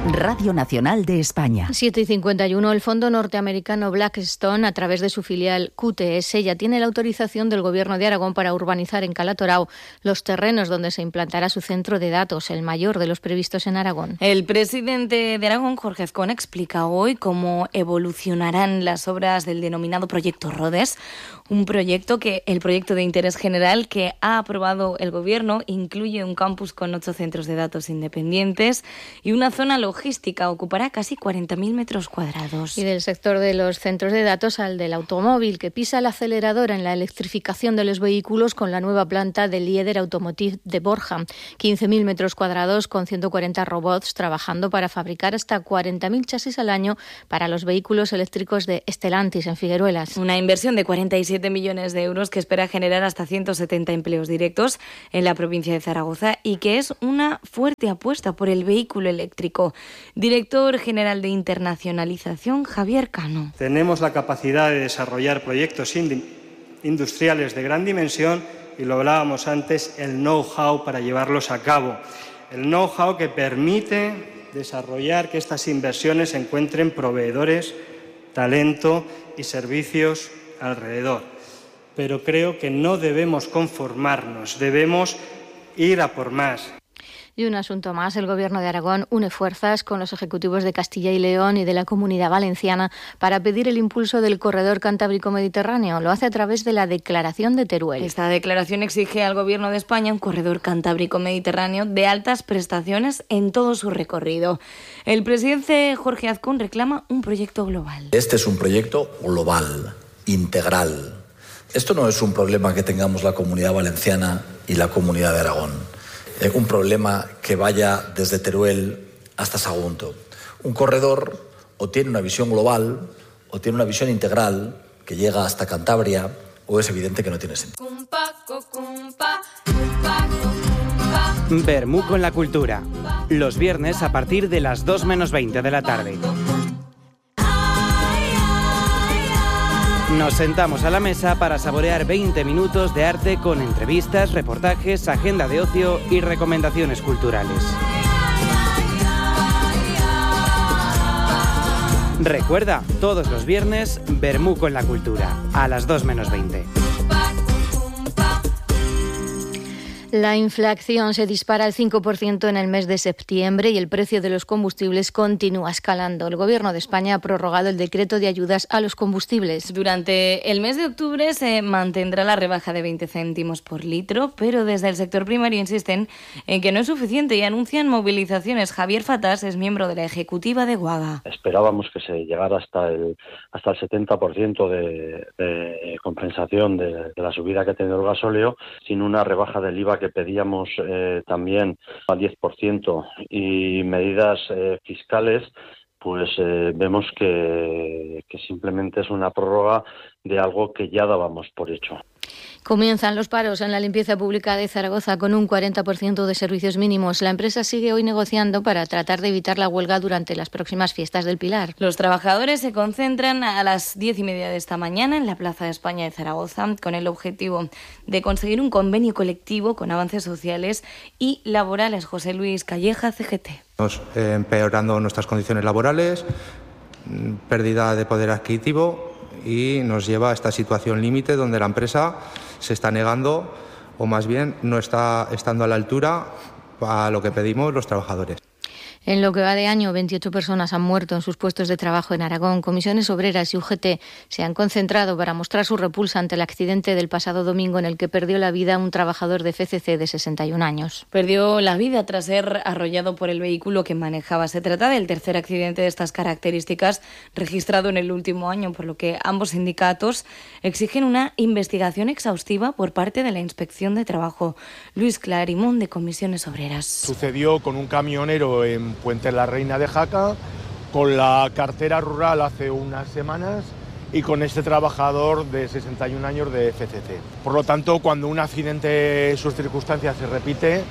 Radio Nacional de España. 7:51. El fondo norteamericano Blackstone, a través de su filial QTS, ya tiene la autorización del Gobierno de Aragón para urbanizar en Cala Torao los terrenos donde se implantará su centro de datos, el mayor de los previstos en Aragón. El presidente de Aragón, Jorge Azcón, explica hoy cómo evolucionarán las obras del denominado Proyecto Rodes, un proyecto el proyecto de interés general que ha aprobado el Gobierno incluye un campus con 8 centros de datos independientes y una zona logística. Ocupará casi 40.000 metros cuadrados. Y del sector de los centros de datos al del automóvil, que pisa el acelerador en la electrificación de los vehículos con la nueva planta del Lieder Automotive de Borja. 15.000 metros cuadrados con 140 robots trabajando para fabricar hasta 40.000 chasis al año para los vehículos eléctricos de Stellantis en Figueruelas. Una inversión de 47 millones de euros que espera generar hasta 170 empleos directos en la provincia de Zaragoza y que es una fuerte apuesta por el vehículo eléctrico. Director general de internacionalización, Javier Cano. Tenemos la capacidad de desarrollar proyectos industriales de gran dimensión y lo hablábamos antes, el know-how para llevarlos a cabo. El know-how que permite desarrollar que estas inversiones encuentren proveedores, talento y servicios alrededor. Pero creo que no debemos conformarnos, debemos ir a por más. Y un asunto más, el Gobierno de Aragón une fuerzas con los ejecutivos de Castilla y León y de la Comunidad Valenciana para pedir el impulso del corredor cantábrico-mediterráneo. Lo hace a través de la Declaración de Teruel. Esta declaración exige al Gobierno de España un corredor cantábrico-mediterráneo de altas prestaciones en todo su recorrido. El presidente Jorge Azcón reclama un proyecto global. Este es un proyecto global, integral. Esto no es un problema que tengamos la Comunidad Valenciana y la Comunidad de Aragón. Un problema que vaya desde Teruel hasta Sagunto. Un corredor o tiene una visión global o tiene una visión integral que llega hasta Cantabria o es evidente que no tiene sentido. Bermú con la cultura. Los viernes a partir de las 2 menos 20 de la tarde. Nos sentamos a la mesa para saborear 20 minutos de arte con entrevistas, reportajes, agenda de ocio y recomendaciones culturales. Recuerda, todos los viernes, Bermú con la cultura, a las 2 menos 20. La inflación se dispara al 5% en el mes de septiembre y el precio de los combustibles continúa escalando. El Gobierno de España ha prorrogado el decreto de ayudas a los combustibles. Durante el mes de octubre se mantendrá la rebaja de 20 céntimos por litro, pero desde el sector primario insisten en que no es suficiente y anuncian movilizaciones. Javier Fatás es miembro de la ejecutiva de Guaga. Esperábamos que se llegara hasta el 70% de compensación de la subida que ha tenido el gasóleo, sin una rebaja del IVA que pedíamos también al 10% y medidas fiscales, pues vemos que simplemente es una prórroga de algo que ya dábamos por hecho. Comienzan los paros en la limpieza pública de Zaragoza con un 40% de servicios mínimos. La empresa sigue hoy negociando para tratar de evitar la huelga durante las próximas fiestas del Pilar. Los trabajadores se concentran a las 10:30 de esta mañana en la Plaza de España de Zaragoza con el objetivo de conseguir un convenio colectivo con avances sociales y laborales. José Luis Calleja, CGT. Empeorando nuestras condiciones laborales, pérdida de poder adquisitivo y nos lleva a esta situación límite donde la empresa se está negando o más bien no está estando a la altura a lo que pedimos los trabajadores. En lo que va de año, 28 personas han muerto en sus puestos de trabajo en Aragón. Comisiones Obreras y UGT se han concentrado para mostrar su repulsa ante el accidente del pasado domingo en el que perdió la vida un trabajador de FCC de 61 años. Perdió la vida tras ser arrollado por el vehículo que manejaba. Se trata del tercer accidente de estas características registrado en el último año, por lo que ambos sindicatos exigen una investigación exhaustiva por parte de la Inspección de Trabajo. Luis Clarimón, de Comisiones Obreras. Sucedió con un camionero en Puente la Reina de Jaca, con la cartera rural hace unas semanas y con este trabajador de 61 años de FCC. Por lo tanto, cuando un accidente, sus circunstancias se repite,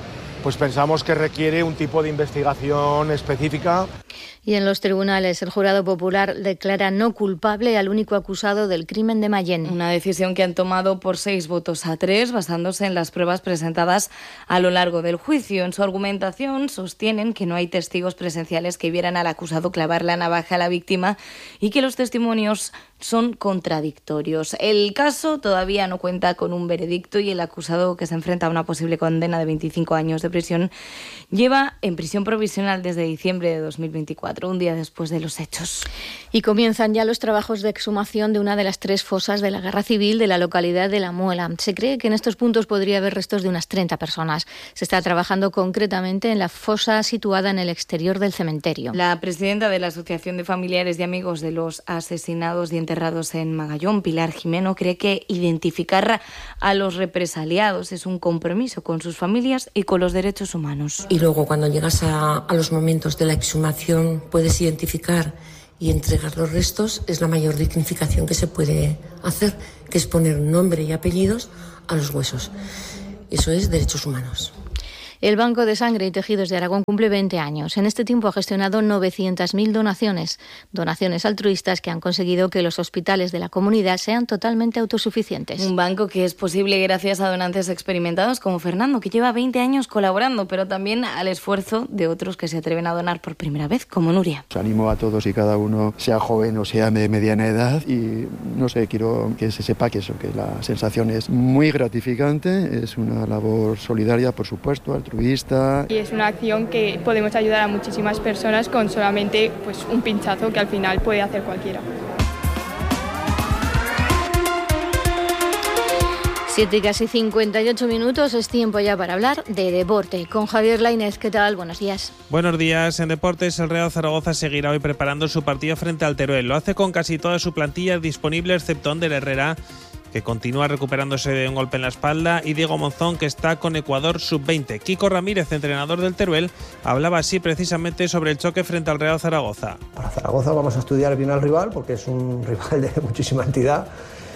pues pensamos que requiere un tipo de investigación específica. Y en los tribunales, el jurado popular declara no culpable al único acusado del crimen de Mayén. Una decisión que han tomado por 6-3, basándose en las pruebas presentadas a lo largo del juicio. En su argumentación sostienen que no hay testigos presenciales que vieran al acusado clavar la navaja a la víctima y que los testimonios son contradictorios. El caso todavía no cuenta con un veredicto y el acusado, que se enfrenta a una posible condena de 25 años de prisión, lleva en prisión provisional desde diciembre de 2024, un día después de los hechos. Y comienzan ya los trabajos de exhumación de una de las 3 fosas de la Guerra Civil de la localidad de La Muela. Se cree que en estos puntos podría haber restos de unas 30 personas. Se está trabajando concretamente en la fosa situada en el exterior del cementerio. La presidenta de la Asociación de Familiares y Amigos de los Asesinados y Enterrados en Magallón, Pilar Jimeno, cree que identificar a los represaliados es un compromiso con sus familias y con los derechos humanos. Y luego, cuando llegas a los momentos de la exhumación, puedes identificar y entregar los restos. Es la mayor dignificación que se puede hacer, que es poner nombre y apellidos a los huesos. Eso es derechos humanos. El Banco de Sangre y Tejidos de Aragón cumple 20 años. En este tiempo ha gestionado 900.000 donaciones altruistas que han conseguido que los hospitales de la comunidad sean totalmente autosuficientes. Un banco que es posible gracias a donantes experimentados como Fernando, que lleva 20 años colaborando, pero también al esfuerzo de otros que se atreven a donar por primera vez, como Nuria. Os animo a todos y cada uno, sea joven o sea de mediana edad, y no sé, quiero que se sepa que la sensación es muy gratificante, es una labor solidaria, por supuesto, altruista. Y es una acción que podemos ayudar a muchísimas personas con solamente un pinchazo que al final puede hacer cualquiera. 7 y casi 58 minutos, es tiempo ya para hablar de deporte. Con Javier Lainez, ¿qué tal? Buenos días. Buenos días. En deportes, el Real Zaragoza seguirá hoy preparando su partido frente al Teruel. Lo hace con casi toda su plantilla disponible, excepto Ander Herrera, que continúa recuperándose de un golpe en la espalda, y Diego Monzón, que está con Ecuador sub-20. Kiko Ramírez, entrenador del Teruel, hablaba así precisamente sobre el choque frente al Real Zaragoza. Para Zaragoza vamos a estudiar bien al rival, porque es un rival de muchísima entidad.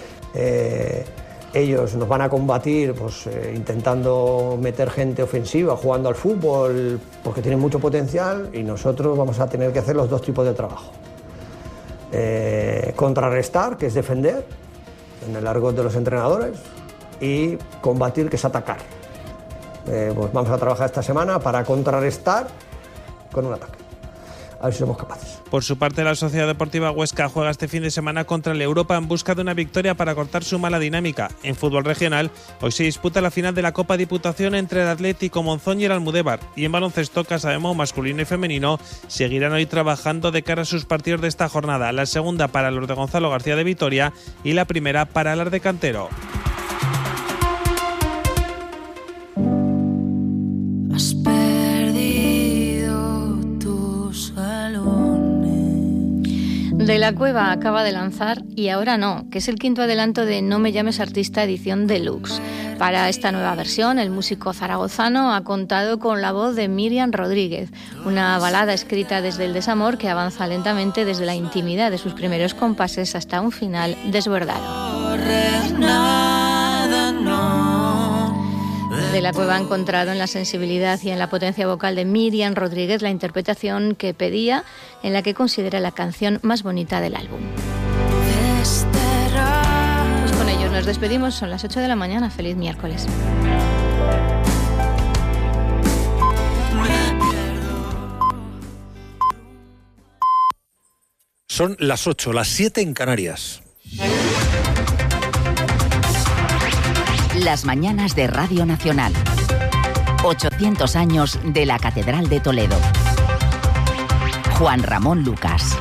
Ellos nos van a combatir intentando meter gente ofensiva, jugando al fútbol, porque tienen mucho potencial, y nosotros vamos a tener que hacer los 2 tipos de trabajo. Contrarrestar, que es defender, en el argot de los entrenadores, y combatir, que es atacar. Vamos a trabajar esta semana para contrarrestar con un ataque. A ver si somos capaces. Por su parte, la Sociedad Deportiva Huesca juega este fin de semana contra el Europa en busca de una victoria para cortar su mala dinámica. En fútbol regional, hoy se disputa la final de la Copa Diputación entre el Atlético Monzón y el Almudévar. Y en baloncesto, Casademo, masculino y femenino, seguirán hoy trabajando de cara a sus partidos de esta jornada. La segunda para los de Gonzalo García de Vitoria y la primera para las de Cantero. Has perdido tus balones. De la Cueva acaba de lanzar Y ahora no, que es el 5º adelanto de No me llames artista edición deluxe. Para esta nueva versión, el músico zaragozano ha contado con la voz de Miriam Rodríguez, una balada escrita desde el desamor que avanza lentamente desde la intimidad de sus primeros compases hasta un final desbordado. De la Cueva ha encontrado en la sensibilidad y en la potencia vocal de Miriam Rodríguez la interpretación que pedía, en la que considera la canción más bonita del álbum. Pues con ellos nos despedimos, son las 8 de la mañana, feliz miércoles. Son las 8, las 7 en Canarias. Las mañanas de Radio Nacional. 800 años de la Catedral de Toledo. Juan Ramón Lucas.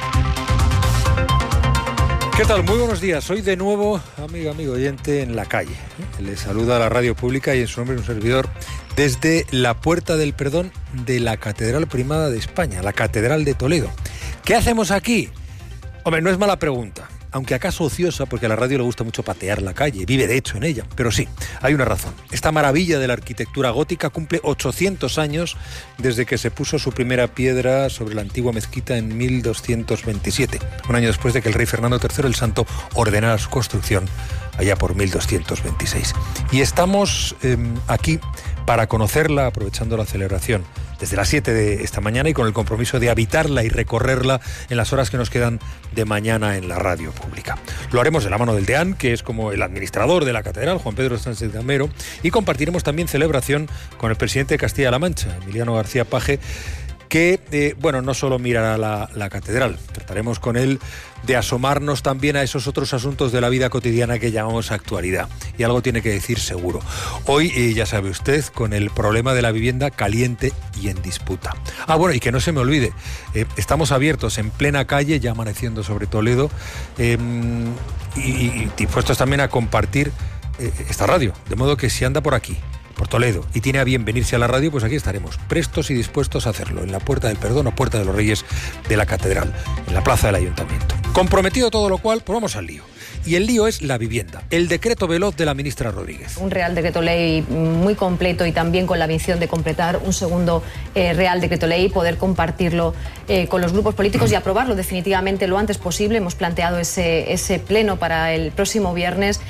¿Qué tal? Muy buenos días. Hoy de nuevo, amigo oyente, en la calle. Le saluda a la radio pública y en su nombre un servidor desde la Puerta del Perdón de la Catedral Primada de España, la Catedral de Toledo. ¿Qué hacemos aquí? Hombre, no es mala pregunta, aunque acaso ociosa, porque a la radio le gusta mucho patear la calle, vive de hecho en ella. Pero sí, hay una razón. Esta maravilla de la arquitectura gótica cumple 800 años desde que se puso su primera piedra sobre la antigua mezquita en 1227, un año después de que el rey Fernando III el Santo ordenara su construcción allá por 1226. Y estamos aquí para conocerla aprovechando la celebración desde las 7 de esta mañana y con el compromiso de habitarla y recorrerla en las horas que nos quedan de mañana en la radio pública. Lo haremos de la mano del deán, que es como el administrador de la catedral, Juan Pedro Sánchez de Amero, y compartiremos también celebración con el presidente de Castilla-La Mancha, Emiliano García Paje, que, no solo mirará la catedral, trataremos con él de asomarnos también a esos otros asuntos de la vida cotidiana que llamamos actualidad. Y algo tiene que decir seguro. Hoy, ya sabe usted, con el problema de la vivienda caliente y en disputa. Y que no se me olvide, estamos abiertos en plena calle, ya amaneciendo sobre Toledo, y dispuestos también a compartir esta radio. De modo que si anda por aquí, por Toledo, y tiene a bien venirse a la radio, pues aquí estaremos, prestos y dispuestos a hacerlo, en la Puerta del Perdón o Puerta de los Reyes de la Catedral, en la plaza del Ayuntamiento. Comprometido todo lo cual, pues vamos al lío. Y el lío es la vivienda, el decreto veloz de la ministra Rodríguez. Un Real Decreto Ley muy completo y también con la misión de completar un segundo Real Decreto Ley, poder compartirlo con los grupos políticos y aprobarlo definitivamente lo antes posible. Hemos planteado ese pleno para el próximo viernes.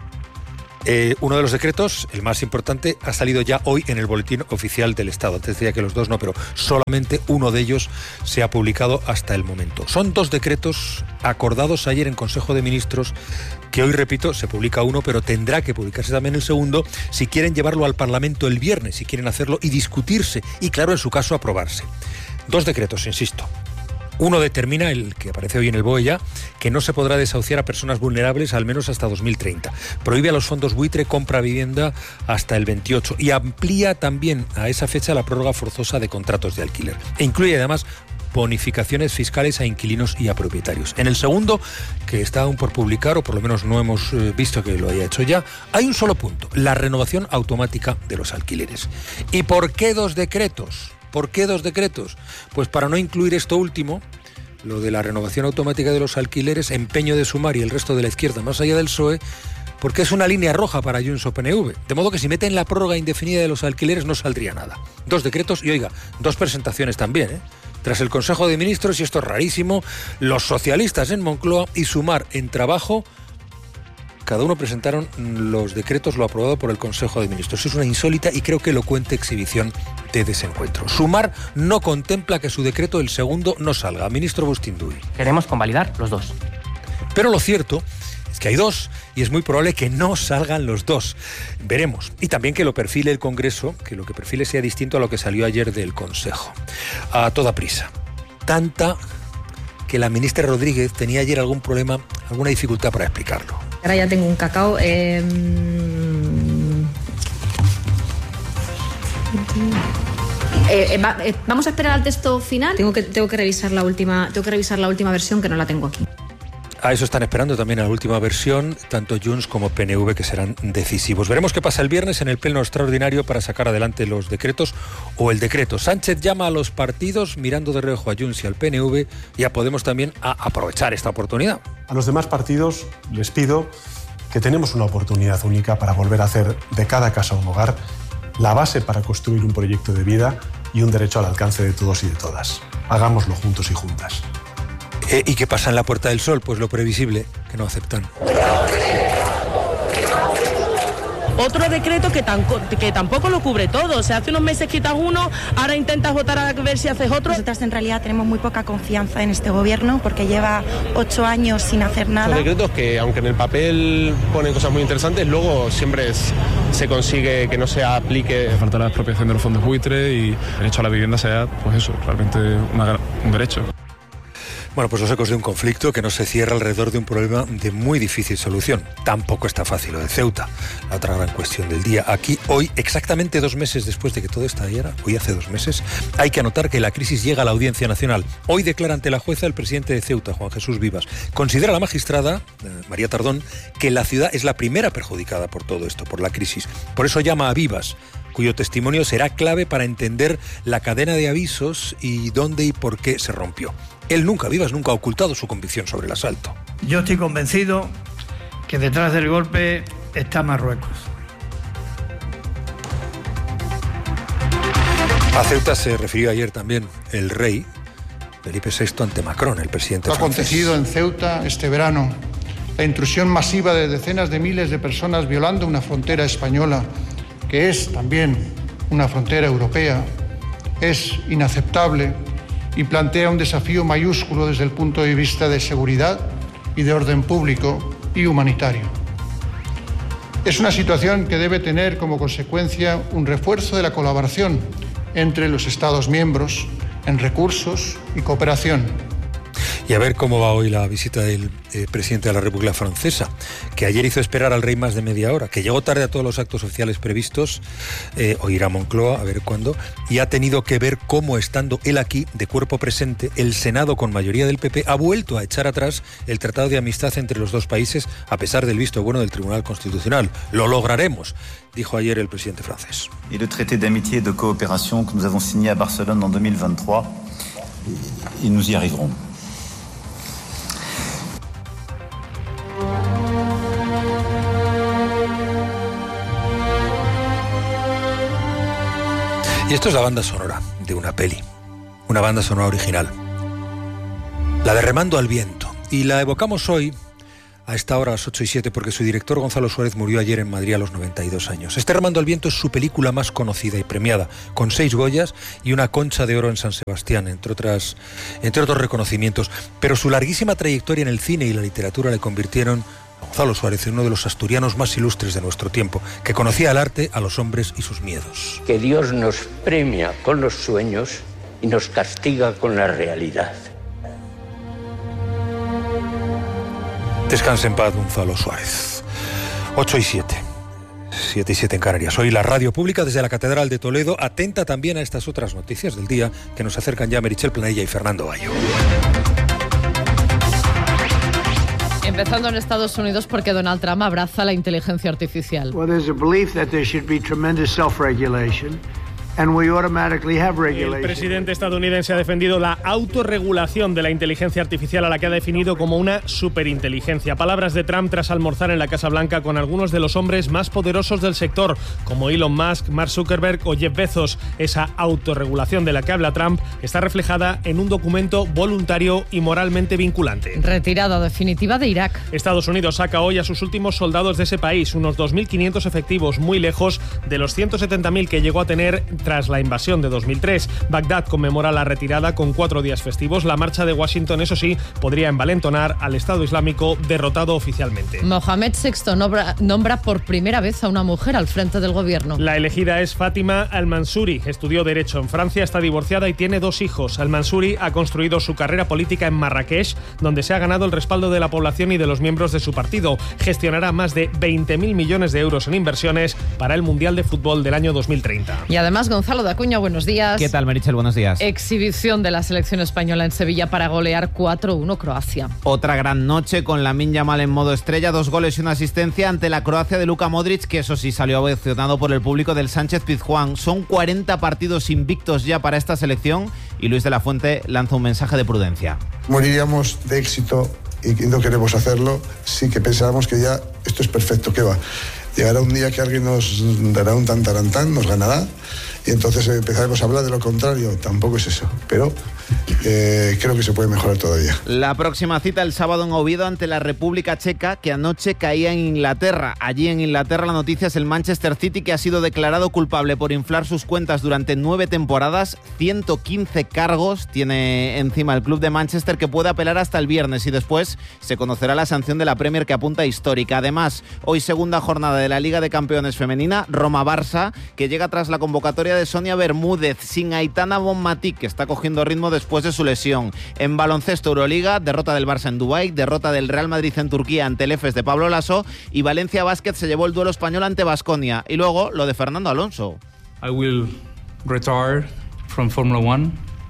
Uno de los decretos, el más importante, ha salido ya hoy en el Boletín Oficial del Estado. Antes decía que los dos no, pero solamente uno de ellos se ha publicado hasta el momento. Son dos decretos acordados ayer en Consejo de Ministros, que hoy, repito, se publica uno, pero tendrá que publicarse también el segundo si quieren llevarlo al Parlamento el viernes, si quieren hacerlo y discutirse, y claro, en su caso, aprobarse. Dos decretos, insisto. Uno determina, el que aparece hoy en el BOE ya, que no se podrá desahuciar a personas vulnerables al menos hasta 2030. Prohíbe a los fondos buitre compra vivienda hasta el 28 y amplía también a esa fecha la prórroga forzosa de contratos de alquiler. E incluye además bonificaciones fiscales a inquilinos y a propietarios. En el segundo, que está aún por publicar, o por lo menos no hemos visto que lo haya hecho ya, hay un solo punto: la renovación automática de los alquileres. ¿Y por qué dos decretos? ¿Por qué dos decretos? Pues para no incluir esto último, lo de la renovación automática de los alquileres, empeño de Sumar y el resto de la izquierda más allá del PSOE, porque es una línea roja para Junts o PNV. De modo que si meten la prórroga indefinida de los alquileres no saldría nada. Dos decretos y, oiga, dos presentaciones también, ¿eh? Tras el Consejo de Ministros, y esto es rarísimo, los socialistas en Moncloa y Sumar en Trabajo, cada uno presentaron los decretos, lo aprobado por el Consejo de Ministros. Es una insólita y creo que elocuente exhibición de desencuentro. Sumar no contempla que su decreto, el segundo, no salga. Ministro Bustinduy. Queremos convalidar los dos. Pero lo cierto es que hay dos y es muy probable que no salgan los dos. Veremos. Y también que lo perfile el Congreso, que lo que perfile sea distinto a lo que salió ayer del Consejo. A toda prisa. Tanta que la ministra Rodríguez tenía ayer algún problema, alguna dificultad para explicarlo. Ahora ya tengo un cacao. Vamos a esperar al texto final. Tengo que revisar la última versión, que no la tengo aquí. A eso están esperando también, a la última versión, tanto Junts como PNV, que serán decisivos. Veremos qué pasa el viernes en el pleno extraordinario para sacar adelante los decretos o el decreto. Sánchez llama a los partidos, mirando de reojo a Junts y al PNV, y a Podemos también, a aprovechar esta oportunidad. A los demás partidos les pido que tenemos una oportunidad única para volver a hacer de cada casa un hogar, la base para construir un proyecto de vida y un derecho al alcance de todos y de todas. Hagámoslo juntos y juntas. ¿Y qué pasa en la Puerta del Sol? Pues lo previsible, que no aceptan. Otro decreto que tampoco lo cubre todo. O sea, hace unos meses quitas uno, ahora intentas votar a ver si haces otro. Nosotras en realidad tenemos muy poca confianza en este gobierno porque lleva 8 años sin hacer nada. Son decretos que, aunque en el papel ponen cosas muy interesantes, luego siempre se consigue que no se aplique. Falta la expropiación de los fondos buitre y el derecho a la vivienda sea, pues eso, realmente un derecho. Bueno, pues los ecos de un conflicto que no se cierra alrededor de un problema de muy difícil solución. Tampoco está fácil lo de Ceuta, la otra gran cuestión del día. Aquí, hoy, exactamente 2 meses después de que todo estallara, hoy hace 2 meses, hay que anotar que la crisis llega a la Audiencia Nacional. Hoy declara ante la jueza el presidente de Ceuta, Juan Jesús Vivas. Considera la magistrada, María Tardón, que la ciudad es la primera perjudicada por todo esto, por la crisis. Por eso llama a Vivas, cuyo testimonio será clave para entender la cadena de avisos y dónde y por qué se rompió. Vivas nunca ha ocultado su convicción sobre el asalto. Yo estoy convencido que detrás del golpe está Marruecos. A Ceuta se refirió ayer también el rey Felipe VI ante Macron, el presidente francés. Ha acontecido en Ceuta este verano la intrusión masiva de decenas de miles de personas violando una frontera española que es también una frontera europea, es inaceptable y plantea un desafío mayúsculo desde el punto de vista de seguridad y de orden público y humanitario. Es una situación que debe tener como consecuencia un refuerzo de la colaboración entre los Estados miembros en recursos y cooperación. Y a ver cómo va hoy la visita del presidente de la República Francesa, que ayer hizo esperar al rey más de media hora, que llegó tarde a todos los actos oficiales previstos, hoy irá a Moncloa, a ver cuándo, y ha tenido que ver cómo, estando él aquí, de cuerpo presente, el Senado, con mayoría del PP, ha vuelto a echar atrás el Tratado de Amistad entre los dos países, a pesar del visto bueno del Tribunal Constitucional. Lo lograremos, dijo ayer el presidente francés. Y el traité d'amitié et de coopération que nous avons signé à Barcelone en 2023, y nous y arriverons. Y esto es la banda sonora de una peli, una banda sonora original, la de Remando al Viento. Y la evocamos hoy, a esta hora, a las 8:07, porque su director Gonzalo Suárez murió ayer en Madrid a los 92 años. Este Remando al Viento es su película más conocida y premiada, con 6 Goyas y una Concha de Oro en San Sebastián, entre otros reconocimientos. Pero su larguísima trayectoria en el cine y la literatura le convirtieron a Gonzalo Suárez en uno de los asturianos más ilustres de nuestro tiempo, que conocía el arte, a los hombres y sus miedos. Que Dios nos premia con los sueños y nos castiga con la realidad. Descanse en paz, Gonzalo Suárez. 8:07. 7:07 en Canarias. Hoy la radio pública desde la Catedral de Toledo, atenta también a estas otras noticias del día que nos acercan ya Meritxell Planella y Fernando Bayo. Empezando en Estados Unidos, porque Donald Trump abraza la inteligencia artificial. Well, there's a belief that there should be tremendous self-regulation. And we automatically have regulation. El presidente estadounidense ha defendido la autorregulación de la inteligencia artificial, a la que ha definido como una superinteligencia. Palabras de Trump tras almorzar en la Casa Blanca con algunos de los hombres más poderosos del sector, como Elon Musk, Mark Zuckerberg o Jeff Bezos. Esa autorregulación de la que habla Trump está reflejada en un documento voluntario y moralmente vinculante. Retirada definitiva de Irak. Estados Unidos saca hoy a sus últimos soldados de ese país, unos 2.500 efectivos, muy lejos de los 170.000 que llegó a tener tras la invasión de 2003. Bagdad conmemora la retirada con 4 días festivos. La marcha de Washington, eso sí, podría envalentonar al Estado Islámico, derrotado oficialmente. Mohamed VI nombra por primera vez a una mujer al frente del gobierno. La elegida es Fátima al-Mansuri. Estudió Derecho en Francia, está divorciada y tiene 2 hijos. Al-Mansuri ha construido su carrera política en Marrakech, donde se ha ganado el respaldo de la población y de los miembros de su partido. Gestionará más de 20.000 millones de euros en inversiones para el Mundial de Fútbol del año 2030. Y además, Gonzalo de Acuña, buenos días. ¿Qué tal, Meritxell? Buenos días. Exhibición de la selección española en Sevilla para golear 4-1 Croacia. Otra gran noche con Lamine Yamal en modo estrella, 2 goles y una asistencia ante la Croacia de Luka Modric, que eso sí salió ovacionado por el público del Sánchez-Pizjuán. Son 40 partidos invictos ya para esta selección y Luis de la Fuente lanza un mensaje de prudencia. Moriríamos de éxito y no queremos hacerlo sí que pensáramos que ya esto es perfecto, ¿qué va? Llegará un día que alguien nos dará un tantarantán, nos ganará, y entonces empezaremos a hablar de lo contrario. Tampoco es eso, pero creo que se puede mejorar todavía. La próxima cita el sábado en Oviedo ante la República Checa, que anoche caía en Inglaterra. Allí en Inglaterra la noticia es el Manchester City, que ha sido declarado culpable por inflar sus cuentas durante 9 temporadas. 115 cargos tiene encima el club de Manchester, que puede apelar hasta el viernes y después se conocerá la sanción de la Premier, que apunta histórica. Además, hoy segunda jornada de la Liga de Campeones femenina, Roma-Barça, que llega tras la convocatoria de Sonia Bermúdez, sin Aitana Bonmatí, que está cogiendo ritmo después de su lesión. En baloncesto, Euroliga, derrota del Barça en Dubái, derrota del Real Madrid en Turquía ante el Efes de Pablo Laso, y Valencia Basket se llevó el duelo español ante Baskonia. Y luego lo de Fernando Alonso. I will retire from Formula 1.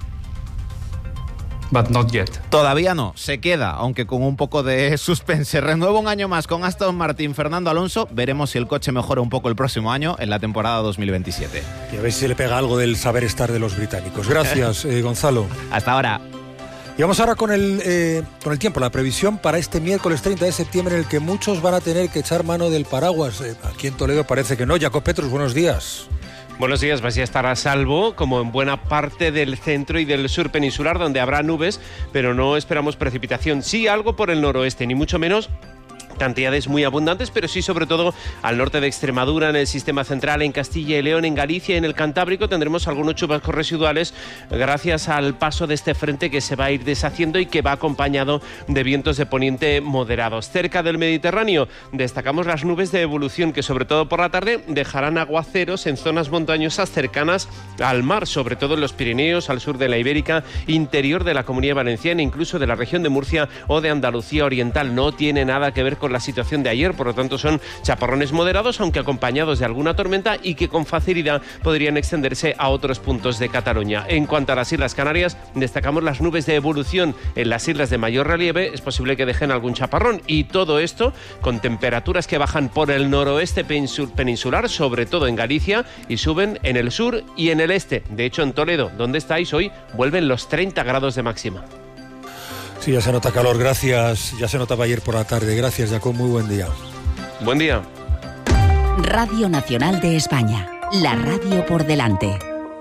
But not yet. Todavía no, se queda, aunque con un poco de suspense. Renueva un año más con Aston Martin Fernando Alonso. Veremos si el coche mejora un poco el próximo año, en la temporada 2027. Y a ver si se le pega algo del saber estar de los británicos. Gracias, Gonzalo. Hasta ahora. Y vamos ahora con el tiempo, la previsión para este miércoles 30 de septiembre, en el que muchos van a tener que echar mano del paraguas. Aquí en Toledo parece que no. Jacob Petrus, buenos días. Buenos días, vais a estar a salvo, como en buena parte del centro y del sur peninsular, donde habrá nubes, pero no esperamos precipitación. Sí, algo por el noroeste, ni mucho menos cantidades muy abundantes, pero sí sobre todo al norte de Extremadura, en el sistema central, en Castilla y León, en Galicia y en el Cantábrico tendremos algunos chubascos residuales gracias al paso de este frente que se va a ir deshaciendo y que va acompañado de vientos de poniente moderados. Cerca del Mediterráneo destacamos las nubes de evolución que sobre todo por la tarde dejarán aguaceros en zonas montañosas cercanas al mar, sobre todo en los Pirineos, al sur de la Ibérica, interior de la Comunidad Valenciana, incluso de la región de Murcia o de Andalucía Oriental. No tiene nada que ver con la situación de ayer, por lo tanto son chaparrones moderados, aunque acompañados de alguna tormenta y que con facilidad podrían extenderse a otros puntos de Cataluña. En cuanto a las Islas Canarias, destacamos las nubes de evolución en las islas de mayor relieve, es posible que dejen algún chaparrón y todo esto con temperaturas que bajan por el noroeste peninsular, sobre todo en Galicia, y suben en el sur y en el este. De hecho, en Toledo, donde estáis hoy, vuelven los 30 grados de máxima. Sí, ya se nota calor, gracias. Ya se notaba ayer por la tarde. Gracias, Jacob, muy buen día. Buen día. Radio Nacional de España, la radio por delante.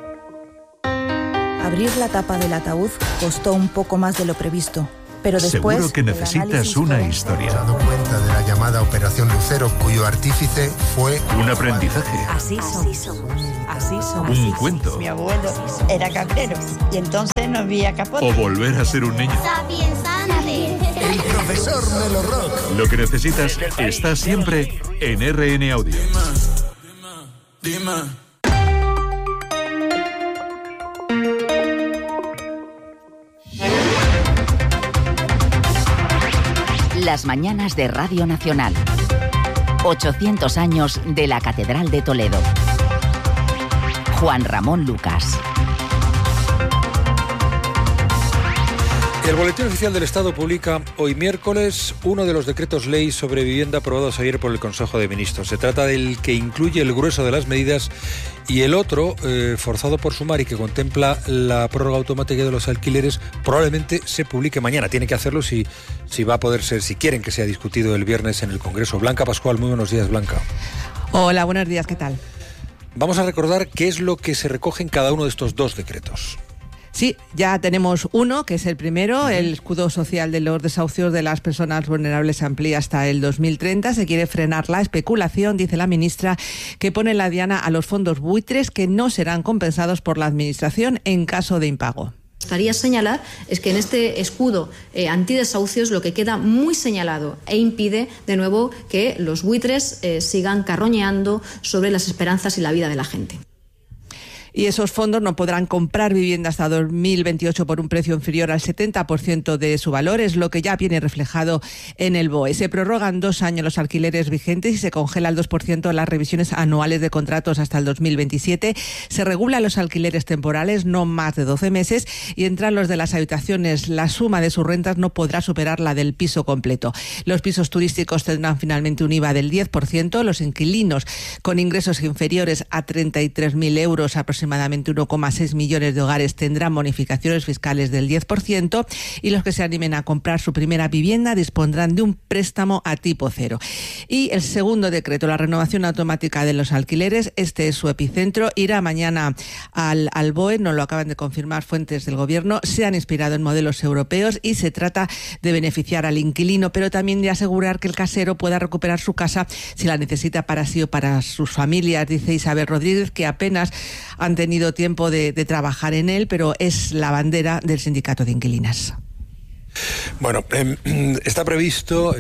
Abrir la tapa del ataúd costó un poco más de lo previsto, pero después... Seguro que necesitas una historia. Se ha dado cuenta de la llamada Operación Lucero, cuyo artífice fue... Un aprendizaje. Así somos. Un cuento. Mi abuelo era cabrero y entonces no había capote. O volver a ser un niño. El profesor Melo Rock. Lo que necesitas está siempre en RN Audio. Dime. Las mañanas de Radio Nacional. 800 años de la Catedral de Toledo. Juan Ramón Lucas. El Boletín Oficial del Estado publica hoy miércoles uno de los decretos ley sobre vivienda aprobados ayer por el Consejo de Ministros. Se trata del que incluye el grueso de las medidas y el otro, forzado por sumar y que contempla la prórroga automática de los alquileres, probablemente se publique mañana. Tiene que hacerlo si va a poder ser, si quieren que sea discutido el viernes en el Congreso. Blanca Pascual, muy buenos días, Blanca. Hola, buenos días, ¿qué tal? Vamos a recordar qué es lo que se recoge en cada uno de estos dos decretos. Sí, ya tenemos uno, que es el primero, el escudo social de los desahucios de las personas vulnerables se amplía hasta el 2030. Se quiere frenar la especulación, dice la ministra, que pone la diana a los fondos buitres que no serán compensados por la Administración en caso de impago. Me gustaría señalar es que en este escudo antidesahucios lo que queda muy señalado e impide de nuevo que los buitres sigan carroñeando sobre las esperanzas y la vida de la gente. Y esos fondos no podrán comprar vivienda hasta 2028 por un precio inferior al 70% de su valor, es lo que ya viene reflejado en el BOE. Se prorrogan 2 años los alquileres vigentes y se congela el 2% las revisiones anuales de contratos hasta el 2027. Se regulan los alquileres temporales, no más de 12 meses, y entran los de las habitaciones. La suma de sus rentas no podrá superar la del piso completo. Los pisos turísticos tendrán finalmente un IVA del 10%. Los inquilinos con ingresos inferiores a 33.000 euros, aproximadamente 1,6 millones de hogares, tendrán bonificaciones fiscales del 10%, y los que se animen a comprar su primera vivienda dispondrán de un préstamo a tipo cero. Y el segundo decreto, la renovación automática de los alquileres, este es su epicentro, irá mañana al BOE, nos lo acaban de confirmar fuentes del Gobierno. Se han inspirado en modelos europeos y se trata de beneficiar al inquilino, pero también de asegurar que el casero pueda recuperar su casa si la necesita para sí o para sus familias, dice Isabel Rodríguez, que apenas han tenido tiempo de trabajar en él, pero es la bandera del sindicato de inquilinas. Bueno, está previsto,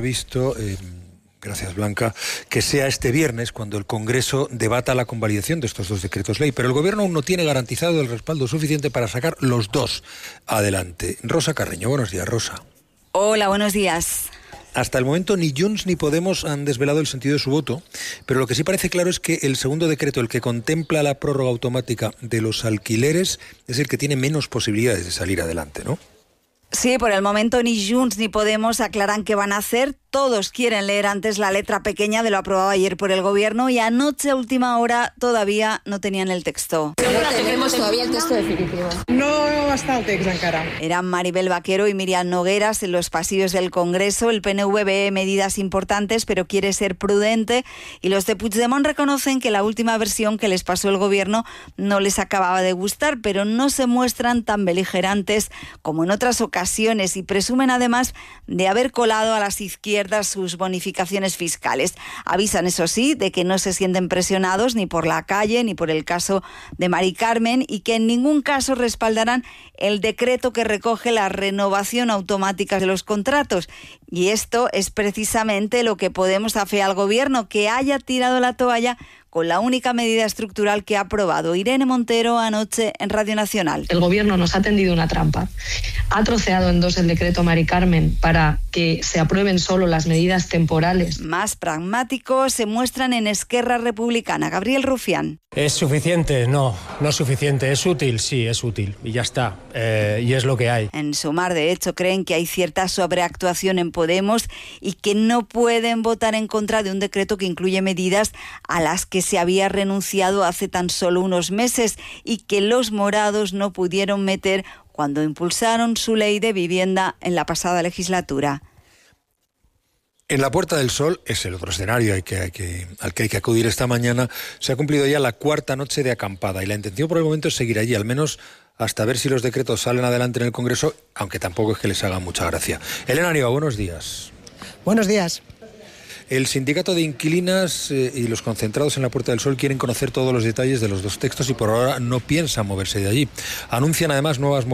gracias Blanca, que sea este viernes cuando el Congreso debata la convalidación de estos dos decretos ley, pero el Gobierno aún no tiene garantizado el respaldo suficiente para sacar los dos adelante. Rosa Carreño, buenos días, Rosa. Hola, buenos días. Hasta el momento ni Junts ni Podemos han desvelado el sentido de su voto, pero lo que sí parece claro es que el segundo decreto, el que contempla la prórroga automática de los alquileres, es el que tiene menos posibilidades de salir adelante, ¿no? Sí, por el momento ni Junts ni Podemos aclaran qué van a hacer. Todos quieren leer antes la letra pequeña de lo aprobado ayer por el Gobierno y anoche a última hora todavía no tenían el texto. Tenemos todavía el texto definitivo. No està el text encara. Eran Maribel Vaquero y Miriam Nogueras en los pasillos del Congreso. El PNV ve medidas importantes, pero quiere ser prudente, y los de Puigdemont reconocen que la última versión que les pasó el Gobierno no les acababa de gustar, pero no se muestran tan beligerantes como en otras ocasiones y presumen además de haber colado a las izquierdas pierda sus bonificaciones fiscales. Avisan, eso sí, de que no se sienten presionados ni por la calle ni por el caso de Mari Carmen y que en ningún caso respaldarán el decreto que recoge la renovación automática de los contratos. Y esto es precisamente lo que Podemos afea al Gobierno, que haya tirado la toalla con la única medida estructural que ha aprobado. Irene Montero anoche en Radio Nacional. El Gobierno nos ha tendido una trampa. Ha troceado en dos el decreto Mari Carmen para que se aprueben solo las medidas temporales. Más pragmáticos se muestran en Esquerra Republicana. Gabriel Rufián. ¿Es suficiente? No es suficiente. ¿Es útil? Sí, es útil. Y ya está. Y es lo que hay. En Sumar, de hecho, creen que hay cierta sobreactuación en Podemos y que no pueden votar en contra de un decreto que incluye medidas a las que se había renunciado hace tan solo unos meses y que los morados no pudieron meter cuando impulsaron su ley de vivienda en la pasada legislatura. En la Puerta del Sol es el otro escenario al que hay que acudir esta mañana. Se ha cumplido ya la cuarta noche de acampada y la intención por el momento es seguir allí, al menos hasta ver si los decretos salen adelante en el Congreso, aunque tampoco es que les haga mucha gracia. Elena Nieva, buenos días. Buenos días. El sindicato de inquilinas y los concentrados en la Puerta del Sol quieren conocer todos los detalles de los dos textos y por ahora no piensan moverse de allí. Anuncian además nuevas